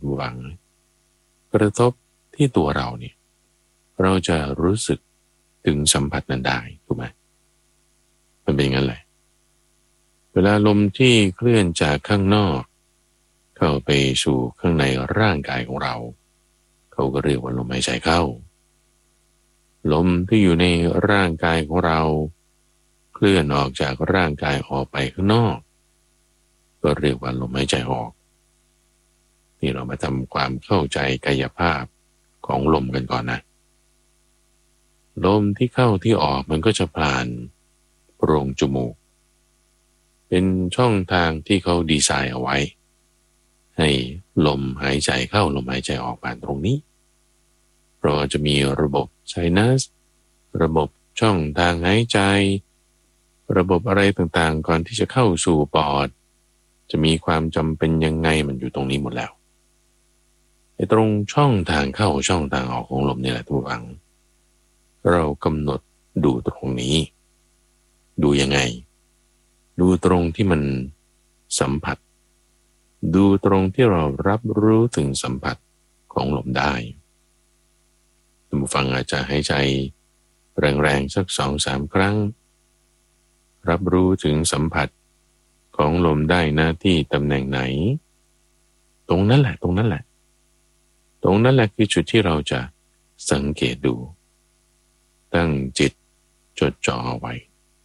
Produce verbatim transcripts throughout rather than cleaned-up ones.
หวังกระทบที่ตัวเราเนี่ยเราจะรู้สึกถึงสัมผัสนั้นได้ถูกไหมมันเป็นงั้นแหละเวลาลมที่เคลื่อนจากข้างนอกเข้าไปสู่ข้างในร่างกายของเราเขาก็เรียกว่าลมหายใจเข้าลมที่อยู่ในร่างกายของเราเคลื่อนออกจากร่างกายออกไปข้างนอกก็เรียกว่าลมหายใจออกนี่เรามาทำความเข้าใจกายภาพของลมกันก่อนนะลมที่เข้าที่ออกมันก็จะผ่านโพรงจมูกเป็นช่องทางที่เขาดีไซน์เอาไว้ให้ลมหายใจเข้าลมหายใจออกผ่านตรงนี้เพราะจะมีระบบไซนัสระบบช่องทางหายใจระบบอะไรต่างๆก่อนที่จะเข้าสู่ปอดจะมีความจำเป็นยังไงมันอยู่ตรงนี้หมดแล้วไอ้ตรงช่องทางเข้าช่องทางออกของลมนี่แหละทุกฝังเรากำหนดดูตรงนี้ดูยังไงดูตรงที่มันสัมผัสดูตรงที่เรารับรู้ถึงสัมผัสของลมได้ท่านผู้ฟังอาจจะหายใจแรงๆสักสองสามครั้งรับรู้ถึงสัมผัสของลมได้หน้าที่ตำแหน่งไหนตรงนั้นแหละตรงนั้นแหละตรงนั้นแหละคือจุดที่เราจะสังเกตดูตั้งจิตจดจ่อเอาไว้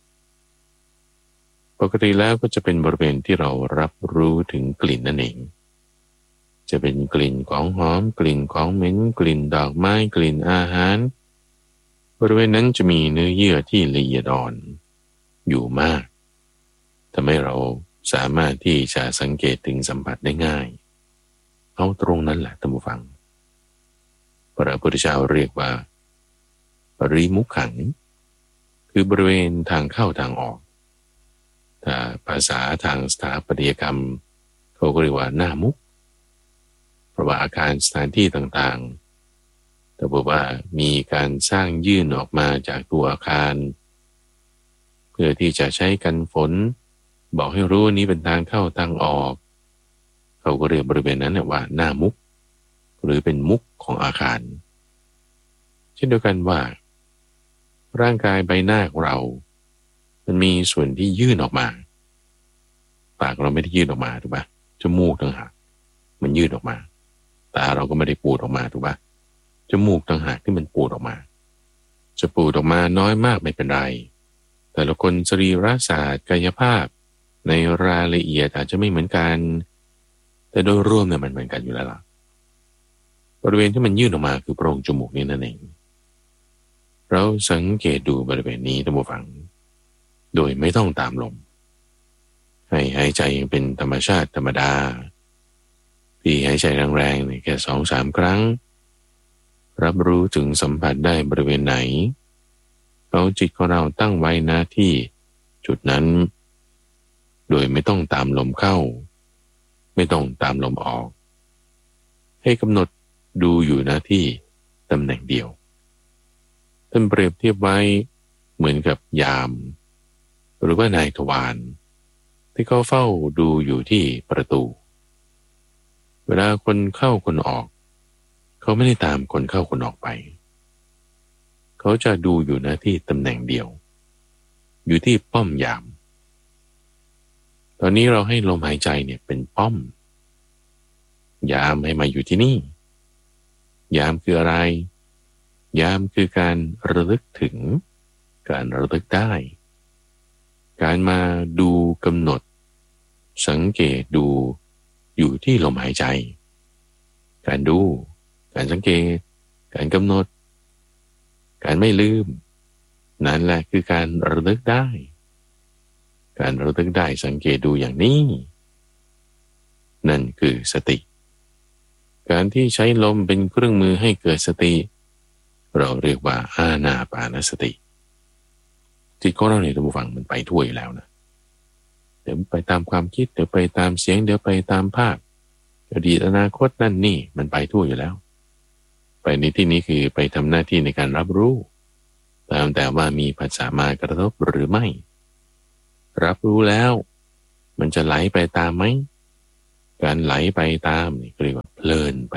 ปกติแล้วก็จะเป็นบริเวณที่เรารับรู้ถึงกลิ่นนั่นเองจะเป็นกลิ่นของหอมกลิ่นของเหม็นกลิ่นดอกไม้กลิ่นอาหารบริเวณนั้นจะมีเนื้อเยื่อที่ละเอียดอ่อนอยู่มากทำให้เราสามารถที่จะสังเกตถึงสัมผัสได้ง่ายเอาตรงนั้นแหละท่านผู้ฟังพระพุทธเจ้าเรียกว่าปริมุขขังคือบริเวณทางเข้าทางออกถ้าภาษาทางสถาปัตยกรรมเขาก็เรียกว่าหน้ามุขเพราะว่าอาคารสถานที่ต่างๆแต่บอกว่ามีการสร้างยื่นออกมาจากตัวอาคารเพื่อที่จะใช้กันฝนบอกให้รู้นี้เป็นทางเข้าทางออกเขาก็เรียกบริเวณนั้นว่าหน้ามุขหรือเป็นมุขของอาคารเช่นเดียวกันว่าร่างกายใบหน้าของเรามันมีส่วนที่ยื่นออกมาปากเราไม่ได้ยื่นออกมาถูกปะจมูกต่างหากมันยื่นออกมาตาเราก็ไม่ได้ปูดออกมาถูกปะจมูกต่างหากที่มันปูดออกมาจะปูดออกมาน้อยมากไม่เป็นไรแต่ละคนสรีระศาสตร์กายภาพในรายละเอียดอาจจะไม่เหมือนกันแต่โดยรวมเนี่ยมันเหมือนกันอยู่แล้วล่ะบริเวณที่มันยื่นออกมาคือโพรงจมูกนี่นั่นเองเราสังเกตดูบริเวณนี้ท่านผู้ฟังโดยไม่ต้องตามลมให้หายใจเป็นธรรมชาติธรรมดาที่หายใจแรงๆเนี่ยแค่สองสามครั้งรับรู้ถึงสัมผัสได้บริเวณไหนเอาจิตของเราตั้งไว้หน้าที่จุดนั้นโดยไม่ต้องตามลมเข้าไม่ต้องตามลมออกให้กำหนดดูอยู่หน้าที่ตำแหน่งเดียวท่านเปรียบเทียบไว้เหมือนกับยามหรือว่านายทวารที่เขาเฝ้าดูอยู่ที่ประตูเวลาคนเข้าคนออกเขาไม่ได้ตามคนเข้าคนออกไปเขาจะดูอยู่หน้าที่ตำแหน่งเดียวอยู่ที่ป้อมยามตอนนี้เราให้ลมหายใจเนี่ยเป็นป้อมยามให้มาอยู่ที่นี่ยามคืออะไรยามคือการระลึกถึงการระลึกได้การมาดูกำหนดสังเกตดูอยู่ที่ลมหายใจการดูการสังเกตการกำหนดการไม่ลืมนั่นแหละคือการระลึกได้การระลึกได้สังเกตดูอย่างนี้นั่นคือสติการที่ใช้ลมเป็นเครื่องมือให้เกิดสติเราเรียกว่าอานาปานสติจิตของเราในท่านผู้ฟังมันไปทั่วอยู่แล้วนะเดี๋ยวไปตามความคิดเดี๋ยวไปตามเสียงเดี๋ยวไปตามภาพอดีตอนาคตนั่นนี่มันไปทั่วอยู่แล้วไปในที่นี้คือไปทำหน้าที่ในการรับรู้ตามแต่ว่ามีภาษามากระทบหรือไม่รับรู้แล้วมันจะไหลไปตามไหมการไหลไปตามนี่เรียกว่าเพลิน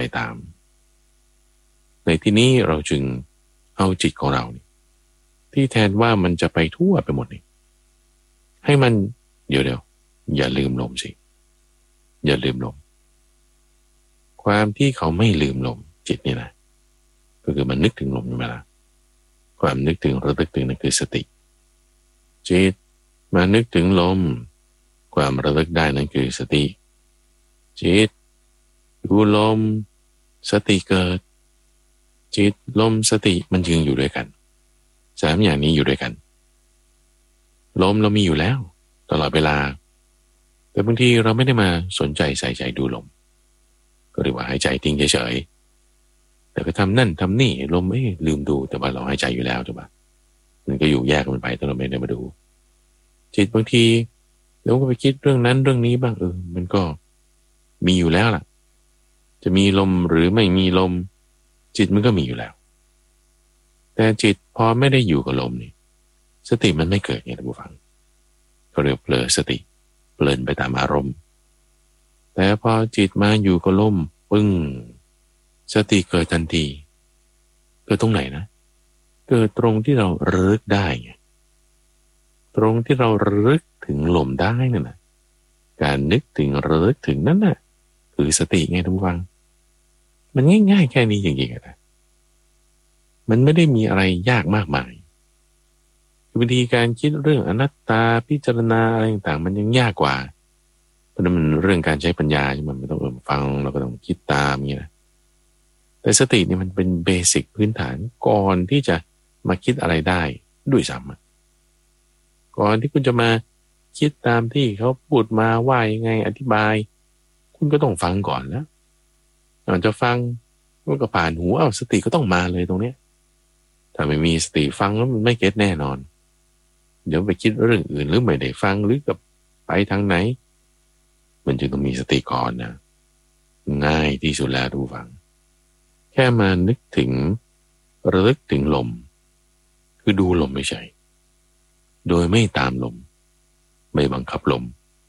ตามในที่นี้เราจึงเอาจิตของเราที่แทนว่ามันจะไปทั่วไปหมดนี่ให้มันเดี๋ยวเดี๋ยวอย่าลืมลมสิอย่าลืมลมความที่เขาไม่ลืมลมจิตนี่นะก็คือมันนึกถึงลมใช่ไหมล่ะความนึกถึงระลึกถึงนั่นคือสติจิตมานึกถึงลมความระลึกได้นั่นคือสติจิตดูลมสติเกิดจิตลมสติมันจึงอยู่ด้วยกันสามอย่างนี้อยู่ด้วยกันลมเรามีอยู่แล้วตลอดเวลาแต่บางทีเราไม่ได้มาสนใจใส่ใจดูลมก็เรียกว่าหายใจทิ้งเฉยๆแต่ไปทำนั่นทำนี่ลมเอ้ลืมดูแต่ว่าเราหายใจอยู่แล้วถูกปะมันก็อยู่แยกกันไปแต่เราไม่ได้มาดูจิตบางทีเราก็ไปคิดเรื่องนั้นเรื่องนี้บ้างเออมันก็มีอยู่แล้วล่ะจะมีลมหรือไม่มีลมจิตมันก็มีอยู่แล้วแต่จิตพอไม่ได้อยู่กับลมนี่สติมันไม่เกิดไงท่านผู้ฟังก็เรียกเผลอสติเพลินไปตามอารมณ์แต่พอจิตมาอยู่กับลมปึ้งสติเกิดทันทีเกิดตรงไหนนะเกิดตรงที่เราระลึกได้ไงตรงที่เราระลึกถึงลมได้นั่นนะการนึกถึงระลึกถึงนั่นน่ะคือสติไงท่านผู้ฟังมันง่ายๆแค่นี้จริงๆนะมันไม่ได้มีอะไรยากมากมายวิธีการคิดเรื่องอนัตตาพิจารณาอะไรต่างๆมันยังยากกว่าเพราะนั้นมันเรื่องการใช้ปัญญามันไม่ต้องเอิ่มฟังเราก็ต้องคิดตามอย่างนี้นะแต่สตินี่มันเป็นเบสิกพื้นฐานก่อนที่จะมาคิดอะไรได้ด้วยซ้ำก่อนที่คุณจะมาคิดตามที่เขาพูดมาว่ายังไงอธิบายคุณก็ต้องฟังก่อนแล้วก่อนจะฟังมันก็ผ่านหูเอาสติก็ต้องมาเลยตรงเนี้ยถ้าไม่มีสติฟังแล้วมันไม่เก็ตแน่นอนเดี๋ยวไปคิดเรื่องอื่นหรือไม่ได้ฟังหรือกับไปทางไหนมันจึงต้องมีสติก่อนนะง่ายที่สุดแล้วดูฟังแค่มานึกถึงระลึกถึงลมคือดูลมไม่ใช่โดยไม่ตามลมไม่บังคับลม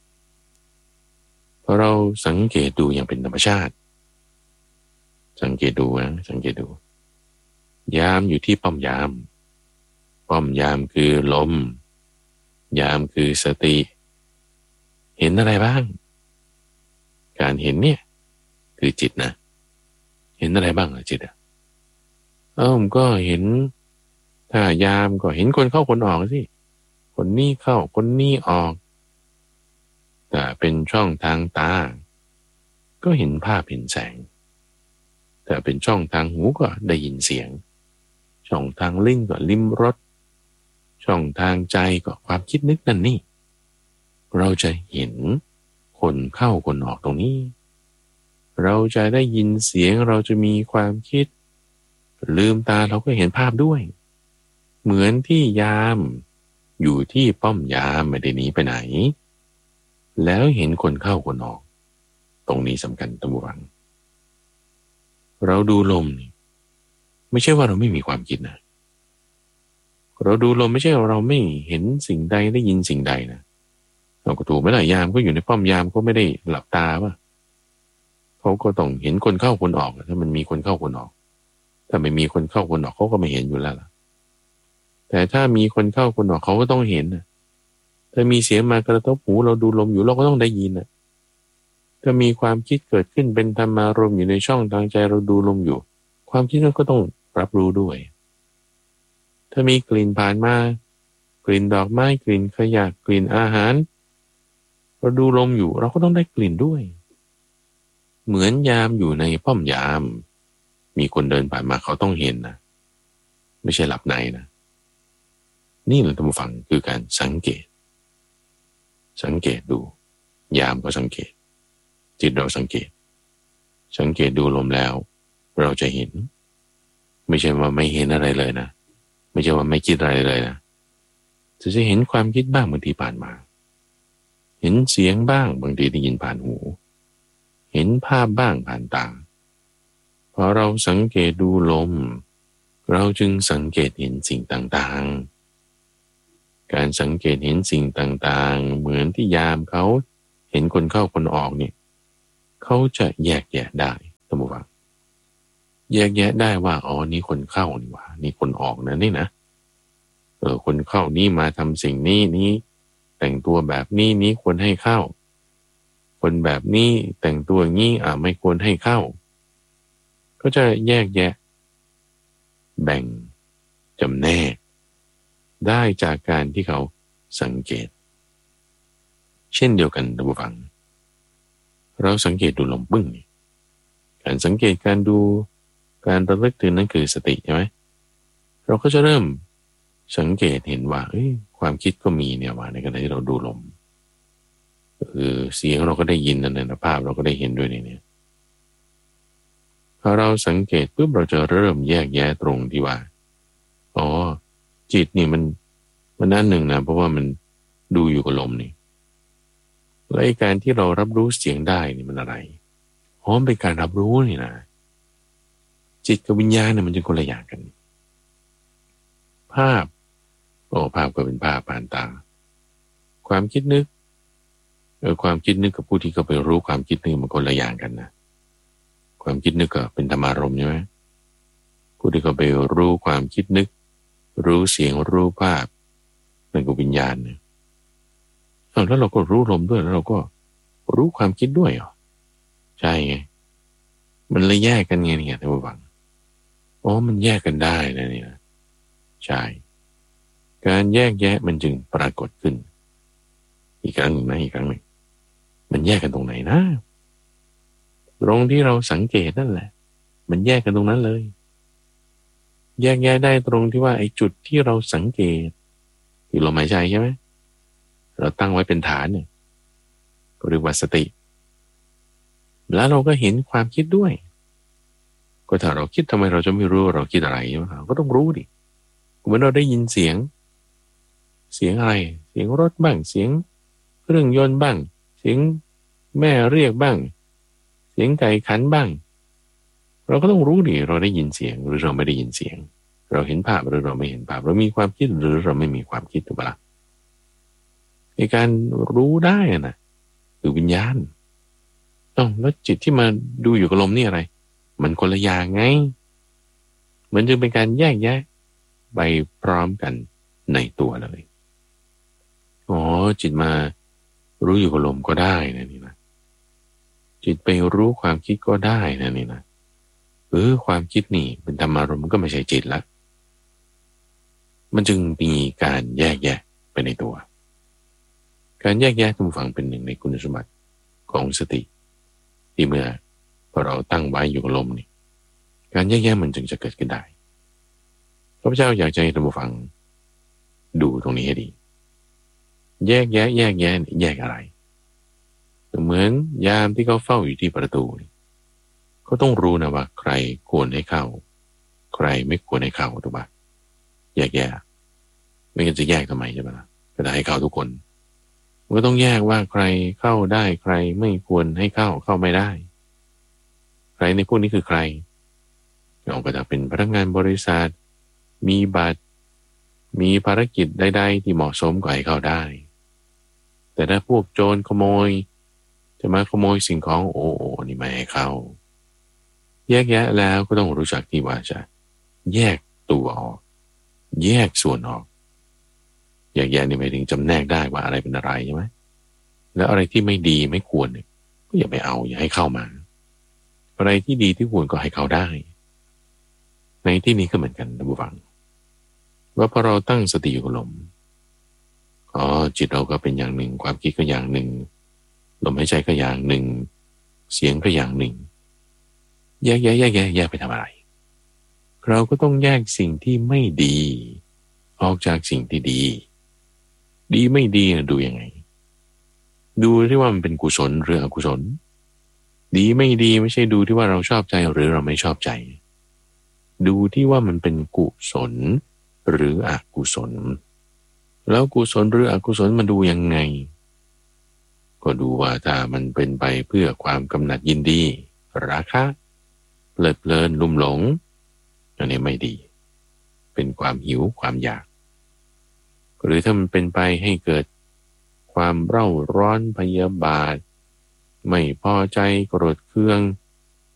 พอเราสังเกตดูอย่างเป็นธรรมชาติสังเกตดูนะสังเกตดูยามอยู่ที่ป้อมยามป้อมยามคือลมยามคือสติเห็นอะไรบ้างการเห็นเนี่ยคือจิตนะเห็นอะไรบ้างล่ะจิตอ่ะเอ้าผมก็เห็นถ้ายามก็เห็นคนเข้าคนออกสิคนนี้เข้าคนนี้ออกแต่เป็นช่องทางตาก็เห็นภาพเห็นแสงแต่เป็นช่องทางหูก็ได้ยินเสียงช่องทางลิ้นก็ลิ้มรสช่องทางใจก็ความคิดนึกนั่นนี่เราจะเห็นคนเข้าคนออกตรงนี้เราจะได้ยินเสียงเราจะมีความคิดลืมตาเราก็เห็นภาพด้วยเหมือนที่ยามอยู่ที่ป้อมยามไม่ได้หนีไปไหนแล้วเห็นคนเข้าคนออกตรงนี้สำคัญตำวังเราดูลมไม่ใช่ว่าเราไม่มีความคิดนะเราดูลมไม่ใช่ว่าเราไม่เห็นสิ่งใดได้ยินสิ่งใดนะเราก็ถูกไม่ได้ยามก็อยู่ในป้อมยามก็ไม่ได้หลับตาป่ะเขาก็ต้องเห็นคนเข้าคนออกถ้ามันมีคนเข้าคนออกถ้าไม่มีคนเข้าคนออกเขาก็ไม่เห็นอยู่แล้วล่ะแต่ถ้ามีคนเข้าคนออกเขาก็ต้องเห็นนะถ้ามีเสียงมากระทบหูเราดูลมอยู่เราก็ต้องได้ยินนะถ้ามีความคิดเกิดขึ้นเป็นธรรมารมณ์อยู่ในช่องทางใจเราดูลมอยู่ความคิดนั้นก็ต้องรับรู้ด้วยถ้ามีกลิ่นผ่านมากลิ่นดอกไม้กลิ่นขยะกลิ่นอาหารเราดูลมอยู่เราก็ต้องได้กลิ่นด้วยเหมือนยามอยู่ในป้อมยามมีคนเดินผ่านมาเขาต้องเห็นนะไม่ใช่หลับในนะนี่แหละท่านผู้ฟังคือการสังเกตสังเกตดูยามก็สังเกตจิตเราสังเกตสังเกตดูลมแล้วเราจะเห็นไม่ใช่ว่าไม่เห็นอะไรเลยนะไม่ใช่ว่าไม่คิดอะไรเลยนะจะจะเห็นความคิดบ้างบางทีผ่านมาเห็นเสียงบ้างบางทีได้ยินผ่านหูเห็นภาพบ้างผ่านตาพอเราสังเกตดูลมเราจึงสังเกตเห็นสิ่งต่างๆการสังเกตเห็นสิ่งต่างๆเหมือนที่ยามเขาเห็นคนเข้าคนออกเนี่ยเขาจะแยกแยะได้ท่านผู้ฟังแยกแยะได้ว่าอ๋อนี่คนเข้านี่หว่านี่คนออกนะนี่นะเออคนเข้านี่มาทำสิ่งนี้นี้แต่งตัวแบบนี้นี้ควรให้เข้าคนแบบนี้แต่งตัวอย่างนี้อ่าไม่ควรให้เข้าก็จะแยกแยะแบ่งจำแนกได้จากการที่เขาสังเกตเช่นเดียวกันท่านผู้ฟังเราสังเกตดูลมปึ้งนี่การสังเกตการดูการระลึกถึงนั่นคือสติใช่ไหมเราก็จะเริ่มสังเกตเห็นว่าเอ้ยความคิดก็มีเนี่ยว่าในขณะที่เราดูลมคือเสียงเราก็ได้ยินนั่นนะภาพเราก็ได้เห็นด้วยเนี่ยพอเราสังเกตปุ๊บเราจะเริ่มแยกแยะตรงที่ว่าอ๋อจิตนี่มันมันนั่นหนึ่งนะเพราะว่ามันดูอยู่กับลมนี่และการที่เรารับรู้เสียงได้นี่มันอะไรอ๋อเป็นการรับรู้นี่นะจิตกับวิญญาณเนี่ยมันจะคนละอย่างกันภาพโอ้ภาพก็เป็นภาพผ่านตาความคิดนึกเออความคิดนึกกับผู้ที่เขาไปรู้ความคิดนึกมันคนละอย่างกันนะความคิดนึกก็เป็นธรรมารมณ์ใช่ไหมผู้ที่เขาไปรู้ความคิดนึกรู้เสียงรู้ภาพนั่นก็วิญญาณเนี่ยแล้วเราก็รู้ลมด้วยแล้วเราก็รู้ความคิดด้วยเหรอใช่ไงมันเลยแยกกันไงเนี่ยท่านผู้ฟังอ๋อมันแยกกันได้นะเนี่ยใช่การแยกแยะมันจึงปรากฏขึ้นอีกครั้งหนึ่งนะอีกครั้งหนึ่งมันแยกกันตรงไหนนะตรงที่เราสังเกตนั่นแหละมันแยกกันตรงนั้นเลยแยกแยะได้ตรงที่ว่าไอ้จุดที่เราสังเกตที่ลมหายใจใช่ไหมเราตั้งไว้เป็นฐานเนี่ยก็เรียกว่าสติแล้วเราก็เห็นความคิดด้วยก็ถ้าเราคิดทำไมเราจะไม่รู้เราคิดอะไรใช่ไหมเราก็ต้องรู้ดิเหมือนเราได้ยินเสียงเสียงอะไรเสียงรถบ้างเสียงเครื่องยนต์บ้างเสียงแม่เรียกบ้างเสียงไก่ขันบ้างเราก็ต้องรู้ดิเราได้ยินเสียงหรือเราไม่ได้ยินเสียงเราเห็นภาพหรือเราไม่เห็นภาพเรามีความคิดหรือเราไม่มีความคิดถูกปะล่ะในการรู้ได้นะคือวิญญาณต้องแล้วจิตที่มาดูอยู่กับลมนี่อะไรมันคนละอย่างไงมันจึงเป็นการแยกแยะไปพร้อมกันในตัวเลยอ๋อจิตมารู้อยู่กับลมก็ได้นะนี่นะจิตไปรู้ความคิดก็ได้นะนี่นะเออความคิดนี่เป็นธรรมารมณ์ก็ไม่ใช่จิตละมันจึงมีการแยกแยะไปในตัวการแยกแยะทุกฝั่งเป็นหนึ่งในคุณสมบัติของสติที่เมื่อพอเราตั้งไว้อยู่กับลมนี่การแยกแยะมันจึงจะเกิดขึ้นได้พระพุทธเจ้าอยากจะให้ท่านผู้ฟังดูตรงนี้ให้ดีแยกแยะแยกแยะแยกอะไรเหมือนยามที่เขาเฝ้าอยู่ที่ประตูเขาต้องรู้นะว่าใครควรให้เข้าใครไม่ควรให้เข้าถูกปะแยกแยะไม่งั้นจะแยกทำไมใช่ไหมล่ะก็จะให้เข้าทุกคนมันก็ต้องแยกว่าใครเข้าได้ใครไม่ควรให้เข้าเข้าไม่ได้ใครในพวกนี้คือใครเราก็จะเป็นพนักงานบริษัทมีบัตรมีภารกิจใดๆที่เหมาะสมก็ให้เข้าได้แต่ถ้าพวกโจรขโมยจะมาขโมยสิ่งของโอ้โหนี่ไม่ให้เข้าแยกแยะแล้วก็ต้องรู้จักที่ว่าจะแยกตัวออกแยกส่วนออกแยกแยะนี่หมายถึงจำแนกได้ว่าอะไรเป็นอะไรใช่ไหมแล้วอะไรที่ไม่ดีไม่ควรเนี่ยก็อย่าไปเอาอย่าให้เข้ามาอะไรที่ดีที่ควรก็ให้เข้าได้ในที่นี้ก็เหมือนกันท่านผู้ฟังว่าพอเราตั้งสติอยู่กับลมอ๋อจิตเราก็เป็นอย่างหนึ่งความคิดก็อย่างหนึ่งลมหายใจก็อย่างหนึ่งเสียงก็อย่างหนึ่งแยกแยะแยกแยะแยกไปทำอะไรเราก็ต้องแยกสิ่งที่ไม่ดีออกจากสิ่งที่ดีดีไม่ดีดูยังไงดูที่ว่ามันเป็นกุศลหรืออกุศลดีไม่ดีไม่ใช่ดูที่ว่าเราชอบใจหรือเราไม่ชอบใจดูที่ว่ามันเป็นกุศลหรืออกุศลแล้วกุศลหรืออกุศลมันดูยังไงก็ดูว่าถ้ามันเป็นไปเพื่อความกำหนัดยินดีราคะเพลิดเพลินลุ่มหลงอันนี้ไม่ดีเป็นความหิวความอยากหรือถ้ามันเป็นไปให้เกิดความเร่าร้อนพยาบาทไม่พอใจโกรธเคือง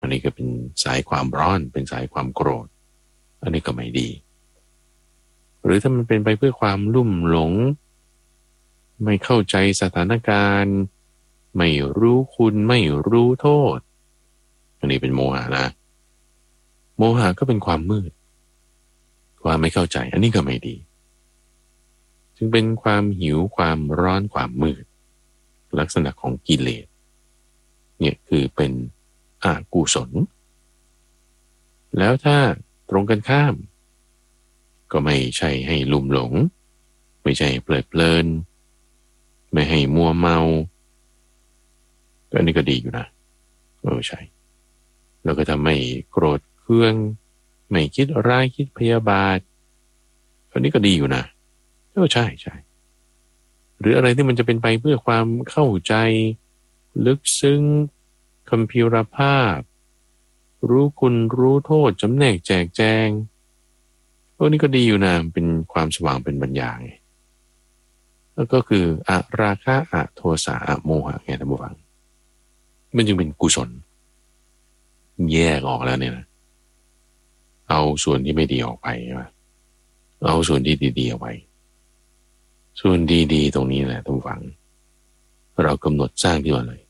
อันนี้ก็เป็นสายความร้อนเป็นสายความโกรธอันนี้ก็ไม่ดีหรือถ้ามันเป็นไปเพื่อความลุ่มหลงไม่เข้าใจสถานการณ์ไม่รู้คุณไม่รู้โทษอันนี้เป็นโมหะนะโมหะก็เป็นความมืดความไม่เข้าใจอันนี้ก็ไม่ดีจึงเป็นความหิวความร้อนความมืดลักษณะของกิเลสเนี่ยคือเป็นอกุศลแล้วถ้าตรงกันข้ามก็ไม่ใช่ให้ลุ่มหลงไม่ใช่เพลิดเพลินไม่ให้มัวเมาก็อันนี้ก็ดีอยู่นะเออใช่แล้วก็ทำให้โกรธเคืองไม่คิดร้ายคิดพยาบาทอันนี้ก็ดีอยู่นะเออใช่ใช่หรืออะไรที่มันจะเป็นไปเพื่อความเข้าใจลึกซึ้งคัมภีรภาพรู้คุณรู้โทษจำแนกแจกแจงพวกนี้ก็ดีอยู่นะเป็นความสว่างเป็นปัญญาไงแล้วก็คืออะราคะอะโทสะอะโมหะไงท่านผู้ฟังมันจึงเป็นกุศลแยกออกแล้วเนี่ยนะเอาส่วนที่ไม่ดีออกไปใช่ไหมเอาส่วนที่ดีๆเอาไว้ส่วนดีๆตรงนี้แหละท่านผู้ฟังเรากำหนดสร้างที่ว่าเลย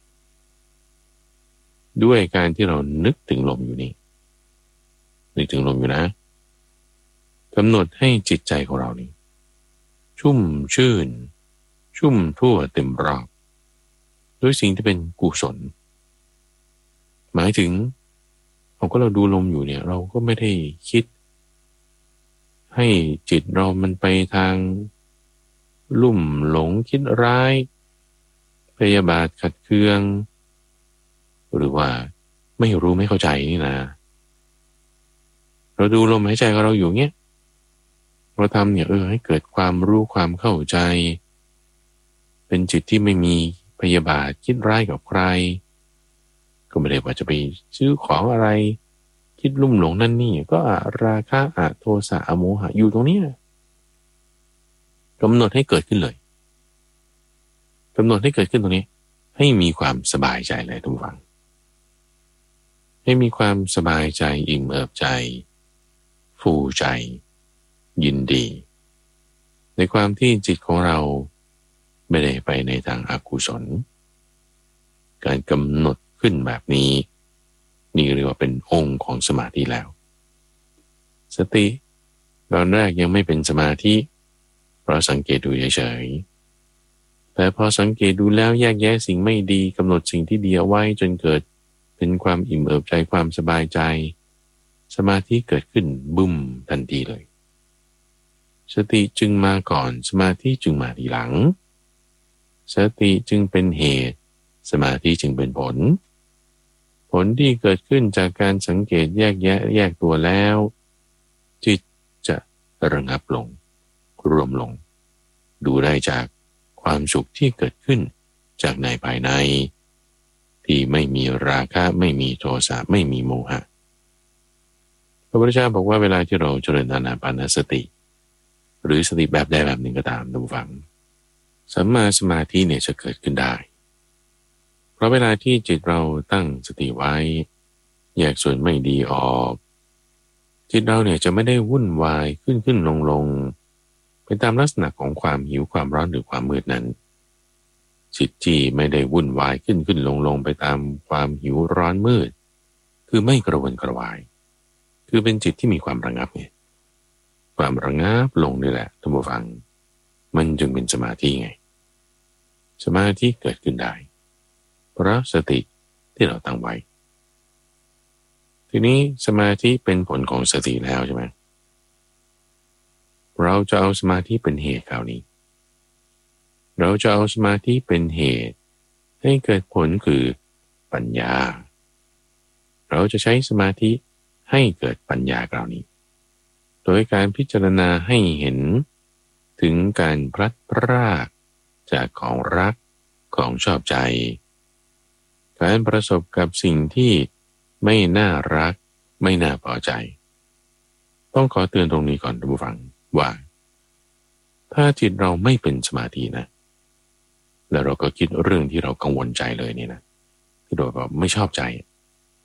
ด้วยการที่เรานึกถึงลมอยู่นี่นึกถึงลมอยู่นะกำหนดให้จิตใจของเรานี่ชุ่มชื่นชุ่มทั่วเต็มรอบด้วยสิ่งที่เป็นกุศลหมายถึงเราก็เราดูลมอยู่เนี่ยเราก็ไม่ได้คิดให้จิตเรามันไปทางลุ่มหลงคิดร้ายพยาบาทขัดเคืองหรือว่าไม่รู้ไม่เข้าใจนี่นะเราดูลมหายใจของเราอยู่เงี้ยเราทำเนี่ยเออให้เกิดความรู้ความเข้าใจเป็นจิตที่ไม่มีพยาบาทคิดร้ายกับใครก็ไม่ได้ว่าจะไปซื้อของอะไรคิดลุ่มหลงนั่นนี่ก็อะราคะอะโทสะอะโมหะอยู่ตรงนี้กำหนดให้เกิดขึ้นเลยกำหนดให้เกิดขึ้นตรงนี้ให้มีความสบายใจเลยทุกฝังให้มีความสบายใจอิ่มเอิบใจฟูใจยินดีในความที่จิตของเราไม่ได้ไปในทางอกุศลการกำหนดขึ้นแบบนี้นี่เรียกว่าเป็นองค์ของสมาธิแล้วสติตอนแรกยังไม่เป็นสมาธิเพราะสังเกตดูเฉยๆแต่พอสังเกตดูแล้วแยกแยะสิ่งไม่ดีกำหนดสิ่งที่ดีเอาไว้จนเกิดเป็นความอิ่มเอิบใจความสบายใจสมาธิเกิดขึ้นบึ้มทันทีเลยสติจึงมาก่อนสมาธิจึงมาทีหลังสติจึงเป็นเหตุสมาธิจึงเป็นผลผลที่เกิดขึ้นจากการสังเกตแยกแยะแยกตัวแล้วจิตจะระงับลงรวมลงดูได้จากความสุขที่เกิดขึ้นจากในภายในที่ไม่มีราคะไม่มีโทสะไม่มีโมหะพระพุทธเจ้าบอกว่าเวลาที่เราเจริญอานาปานสติหรือสติแบบใดแบบหนึ่งก็ตามท่านผู้ฟังสัมมาสมาธิเนี่ยจะเกิดขึ้นได้เพราะเวลาที่จิตเราตั้งสติไว้แยกส่วนไม่ดีออกจิตเราเนี่ยจะไม่ได้วุ่นวายขึ้นขึ้นลงลงไปตามลักษณะของความหิวความร้อนหรือความมืดนั้นจิตที่ไม่ได้วุ่นวายขึ้นขึ้นลงลงไปตามความหิวร้อนมืดคือไม่กระวนกระวายคือเป็นจิตที่มีความระงับไงความระงับลงนี่แหละท่านผู้ฟังมันจึงเป็นสมาธิไงสมาธิเกิดขึ้นได้เพราะสติที่เราตั้งไว้ทีนี้สมาธิเป็นผลของสติแล้วใช่ไหมเราจะเอาสมาธิเป็นเหตุคราวนี้เราจะเอาสมาธิเป็นเหตุให้เกิดผลคือปัญญาเราจะใช้สมาธิให้เกิดปัญญาคราวนี้โดยการพิจารณาให้เห็นถึงการพลัดพรากจากของรักของชอบใจการประสบกับสิ่งที่ไม่น่ารักไม่น่าพอใจต้องขอเตือนตรงนี้ก่อนท่านผู้ฟังว่าถ้าจิตเราไม่เป็นสมาธินะแล้วเราก็คิดเรื่องที่เรากังวลใจเลยนี่นะที่เราแบบไม่ชอบใจ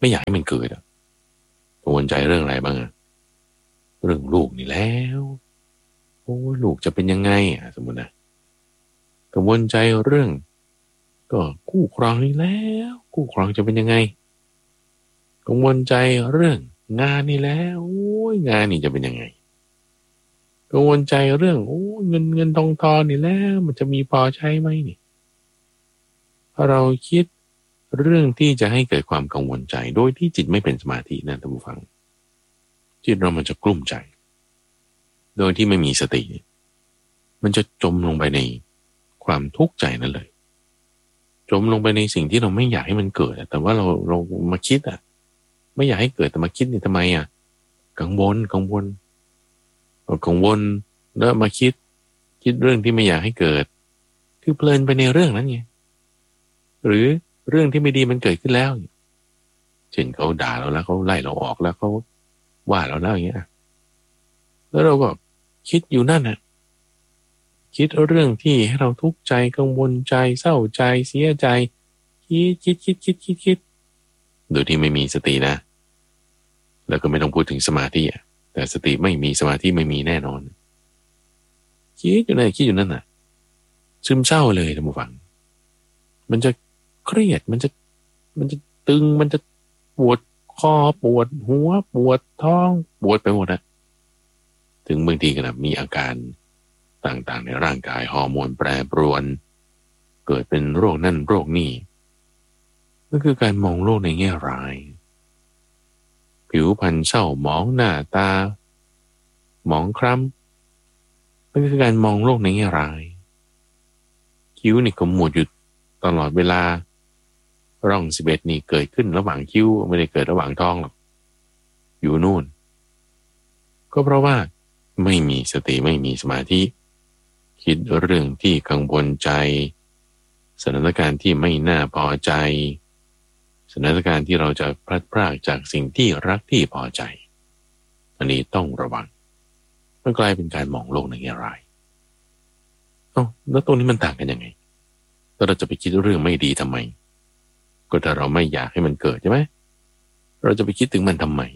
ไม่อยากให้มันเกิดอะกังวลใจเรื่องอะไรบ้างอะเรื่องลูกนี่แล้วโอ้ลูกจะเป็นยังไงอ่ะสมมตินะกังวลใจเรื่องก็คู่ครองนี่แล้วคู่ครองจะเป็นยังไงกังวลใจเรื่องงานนี่แล้วโอ้ยงานนี่จะเป็นยังไงกังวลใจเรื่องโอ้เงินเงินทองทองนี่แล้วมันจะมีพอใช้ไหมนี่ถ้าเราคิดเรื่องที่จะให้เกิดความกังวลใจโดยที่จิตไม่เป็นสมาธินะท่านผู้ฟังจิตเรามันจะกลุ้มใจโดยที่ไม่มีสติมันจะจมลงไปในความทุกข์ใจนั่นเลยจมลงไปในสิ่งที่เราไม่อยากให้มันเกิดแต่ว่าเราเรามาคิดอ่ะไม่อยากให้เกิดแต่มาคิดนี่ทำไมอ่ะกังวลกังวลกังวลแล้วมาคิดคิดเรื่องที่ไม่อยากให้เกิดคือเพลินไปในเรื่องนั้นไงหรือเรื่องที่ไม่ดีมันเกิดขึ้นแล้วเช่นเขาด่าเราแล้วเขาไล่เราออกแล้วเขาว่าเราแล้วอย่างเงี้ยแล้วเราก็คิดอยู่นั่นน่ะคิดเรื่องที่ให้เราทุกข์ใจกังวลใจเศร้าใจเสียใจคิดคิดคิดคิดคิดคิดโดยที่ไม่มีสตินะแล้วก็ไม่ต้องพูดถึงสมาธิอ่ะแต่สติไม่มีสมาธิไม่มีแน่นอนคิดอยู่นั่นคิดอยู่นั่นน่ะซึมเศร้าเลยท่านผู้ฟังมันจะเครียดมันจะมันจะตึงมันจะปวดคอปวดหัวปวดท้องปวดไปหมดอะถึงบางทีก็มีอาการต่างๆในร่างกายฮอร์โมนแปรปรวนเกิดเป็นโรคนั่นโรคนี่ก็คือการมองโลกในแง่ร้ายผิวพรรณเศร้าหมองหน้าตาหมองคล้ำนั่นคือการมองโลกในแง่ร้ายคิ้วนี่ก็หมดอยู่ตลอดเวลาร่องสิบเอ็ดนี่เกิดขึ้นระหว่างคิ้วไม่ได้เกิดระหว่างท้องหรอกอยู่นู่นก็เพราะว่าไม่มีสติไม่มีสมาธิคิดเรื่องที่กังวลใจสถานการณ์ที่ไม่น่าพอใจสถานการณ์ที่เราจะพลัดพรากจากสิ่งที่รักที่พอใจอันนี้ต้องระวังมันกลายเป็นการมองโลกในแง่ร้ายเอ้าแล้วตรงนี้มันต่างกันยังไงแล้วเราจะไปคิดเรื่องไม่ดีทำไมก็ถ้าเราไม่อยากให้มันเกิดใช่ไหมเราจะไปคิดถึงมันทำไม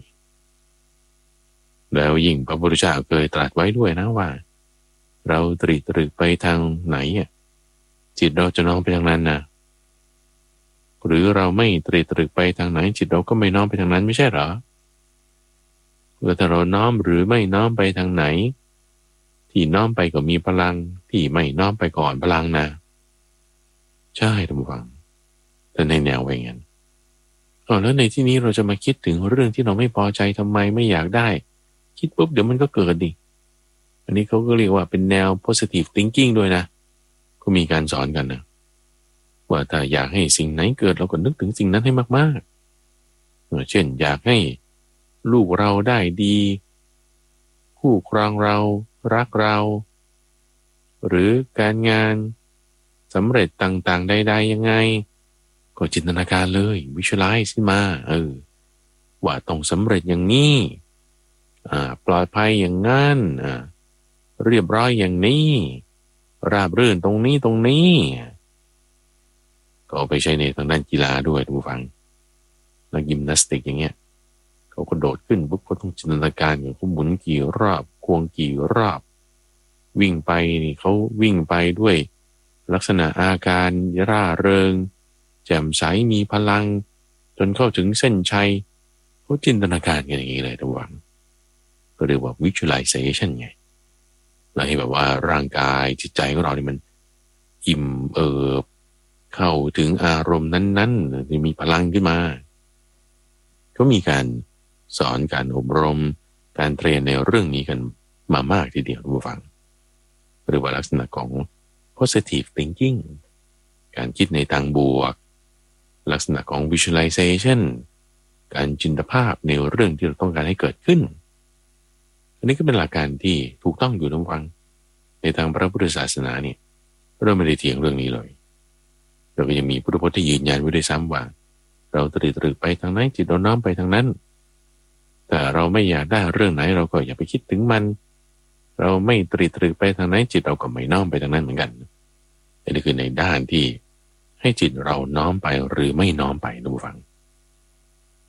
แล้วยิ่งพระพุทธเจ้าเคยตรัสไว้ด้วยนะว่าเราตรีตรึกไปทางไหนอ่ะจิตเราจะน้อมไปทางนั้นนะหรือเราไม่ตรีตรึกไปทางไหนจิตเราก็ไม่น้อมไปทางนั้นไม่ใช่เหรอถ้าเราน้อมหรือไม่น้อมไปทางไหนที่น้อมไปก็มีพลังที่ไม่น้อมไปก่อนพลังนะใช่ท่านผู้ฟังแต่ในแนวไว้งั้นอ๋อแล้วในที่นี้เราจะมาคิดถึงเรื่องที่เราไม่พอใจทำไมไม่อยากได้คิดปุ๊บเดี๋ยวมันก็เกิดดิอันนี้เขาก็เรียกว่าเป็นแนว positive thinking ด้วยนะก็มีการสอนกันนะว่าถ้าอยากให้สิ่งไหนเกิดเราก็นึกถึงสิ่งนั้นให้มากๆเช่นอยากให้ลูกเราได้ดีคู่ครองเรารักเราหรือการงานสำเร็จต่างๆใดๆยังไงก็จินตนาการเลย visualize ขึ้นมาเออว่าต้องสำเร็จอย่างนี้อ่าปลอดภัยอย่างงั้นอ่าเรียบร้อยอย่างนี้ราบรื่นตรงนี้ตรงนี้ก็เอาไปใช้ในทางด้านกีฬาด้วยทุกฟังนักยิมนาสติกอย่างเงี้ยเขาก็โดดขึ้นปุ๊บก็ต้องจินตนาการอย่างเขาหมุนกี่รอบควงกี่รอบวิ่งไปนี่เขาวิ่งไปด้วยลักษณะอาการร่าเริงแจ่มใสมีพลังจนเข้าถึงเส้นชัยเขาจินตนาการกันอย่างนี้เลยทุกวันก็เรียกว่า visualization ไงแล้วให้แบบว่าร่างกายจิตใจของเราเนี่ยมันอิ่มเอิบเข้าถึงอารมณ์นั้นๆจะมีพลังขึ้นมาก็มีการสอนการอบรมการเทรนในเรื่องนี้กันมามากทีเดียวทุกฟังหรือว่าลักษณะของ positive thinking การคิดในทางบวกลักษณะของ visualization การจินตภาพในเรื่องที่เราต้องการให้เกิดขึ้นอันนี้ก็เป็นหลักการที่ถูกต้องอยู่ทุกฟังในทางพระพุทธศาสนาเนี่ยเราไม่ได้เถียงเรื่องนี้เลยเราก็ยังมีพุทธพจน์ที่ยืนยันไว้ด้วยซ้ำว่าเราตรีตรึกไปทางไหนจิตเราน้อมไปทางนั้นแต่เราไม่อยากได้เรื่องไหนเราก็อย่าไปคิดถึงมันเราไม่ตรีตรึกไปทางไหนจิตเราก็ไม่น้อมไปทางนั้นเหมือนกันอันนี้คือในด้านที่ให้จิตเราน้อมไปหรือไม่น้อมไปนะผู้ฟัง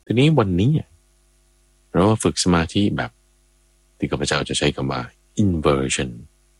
ทีนี้วันนี้เราฝึกสมาธิแบบที่ข้าพเจ้าจะใช้คำว่า inversion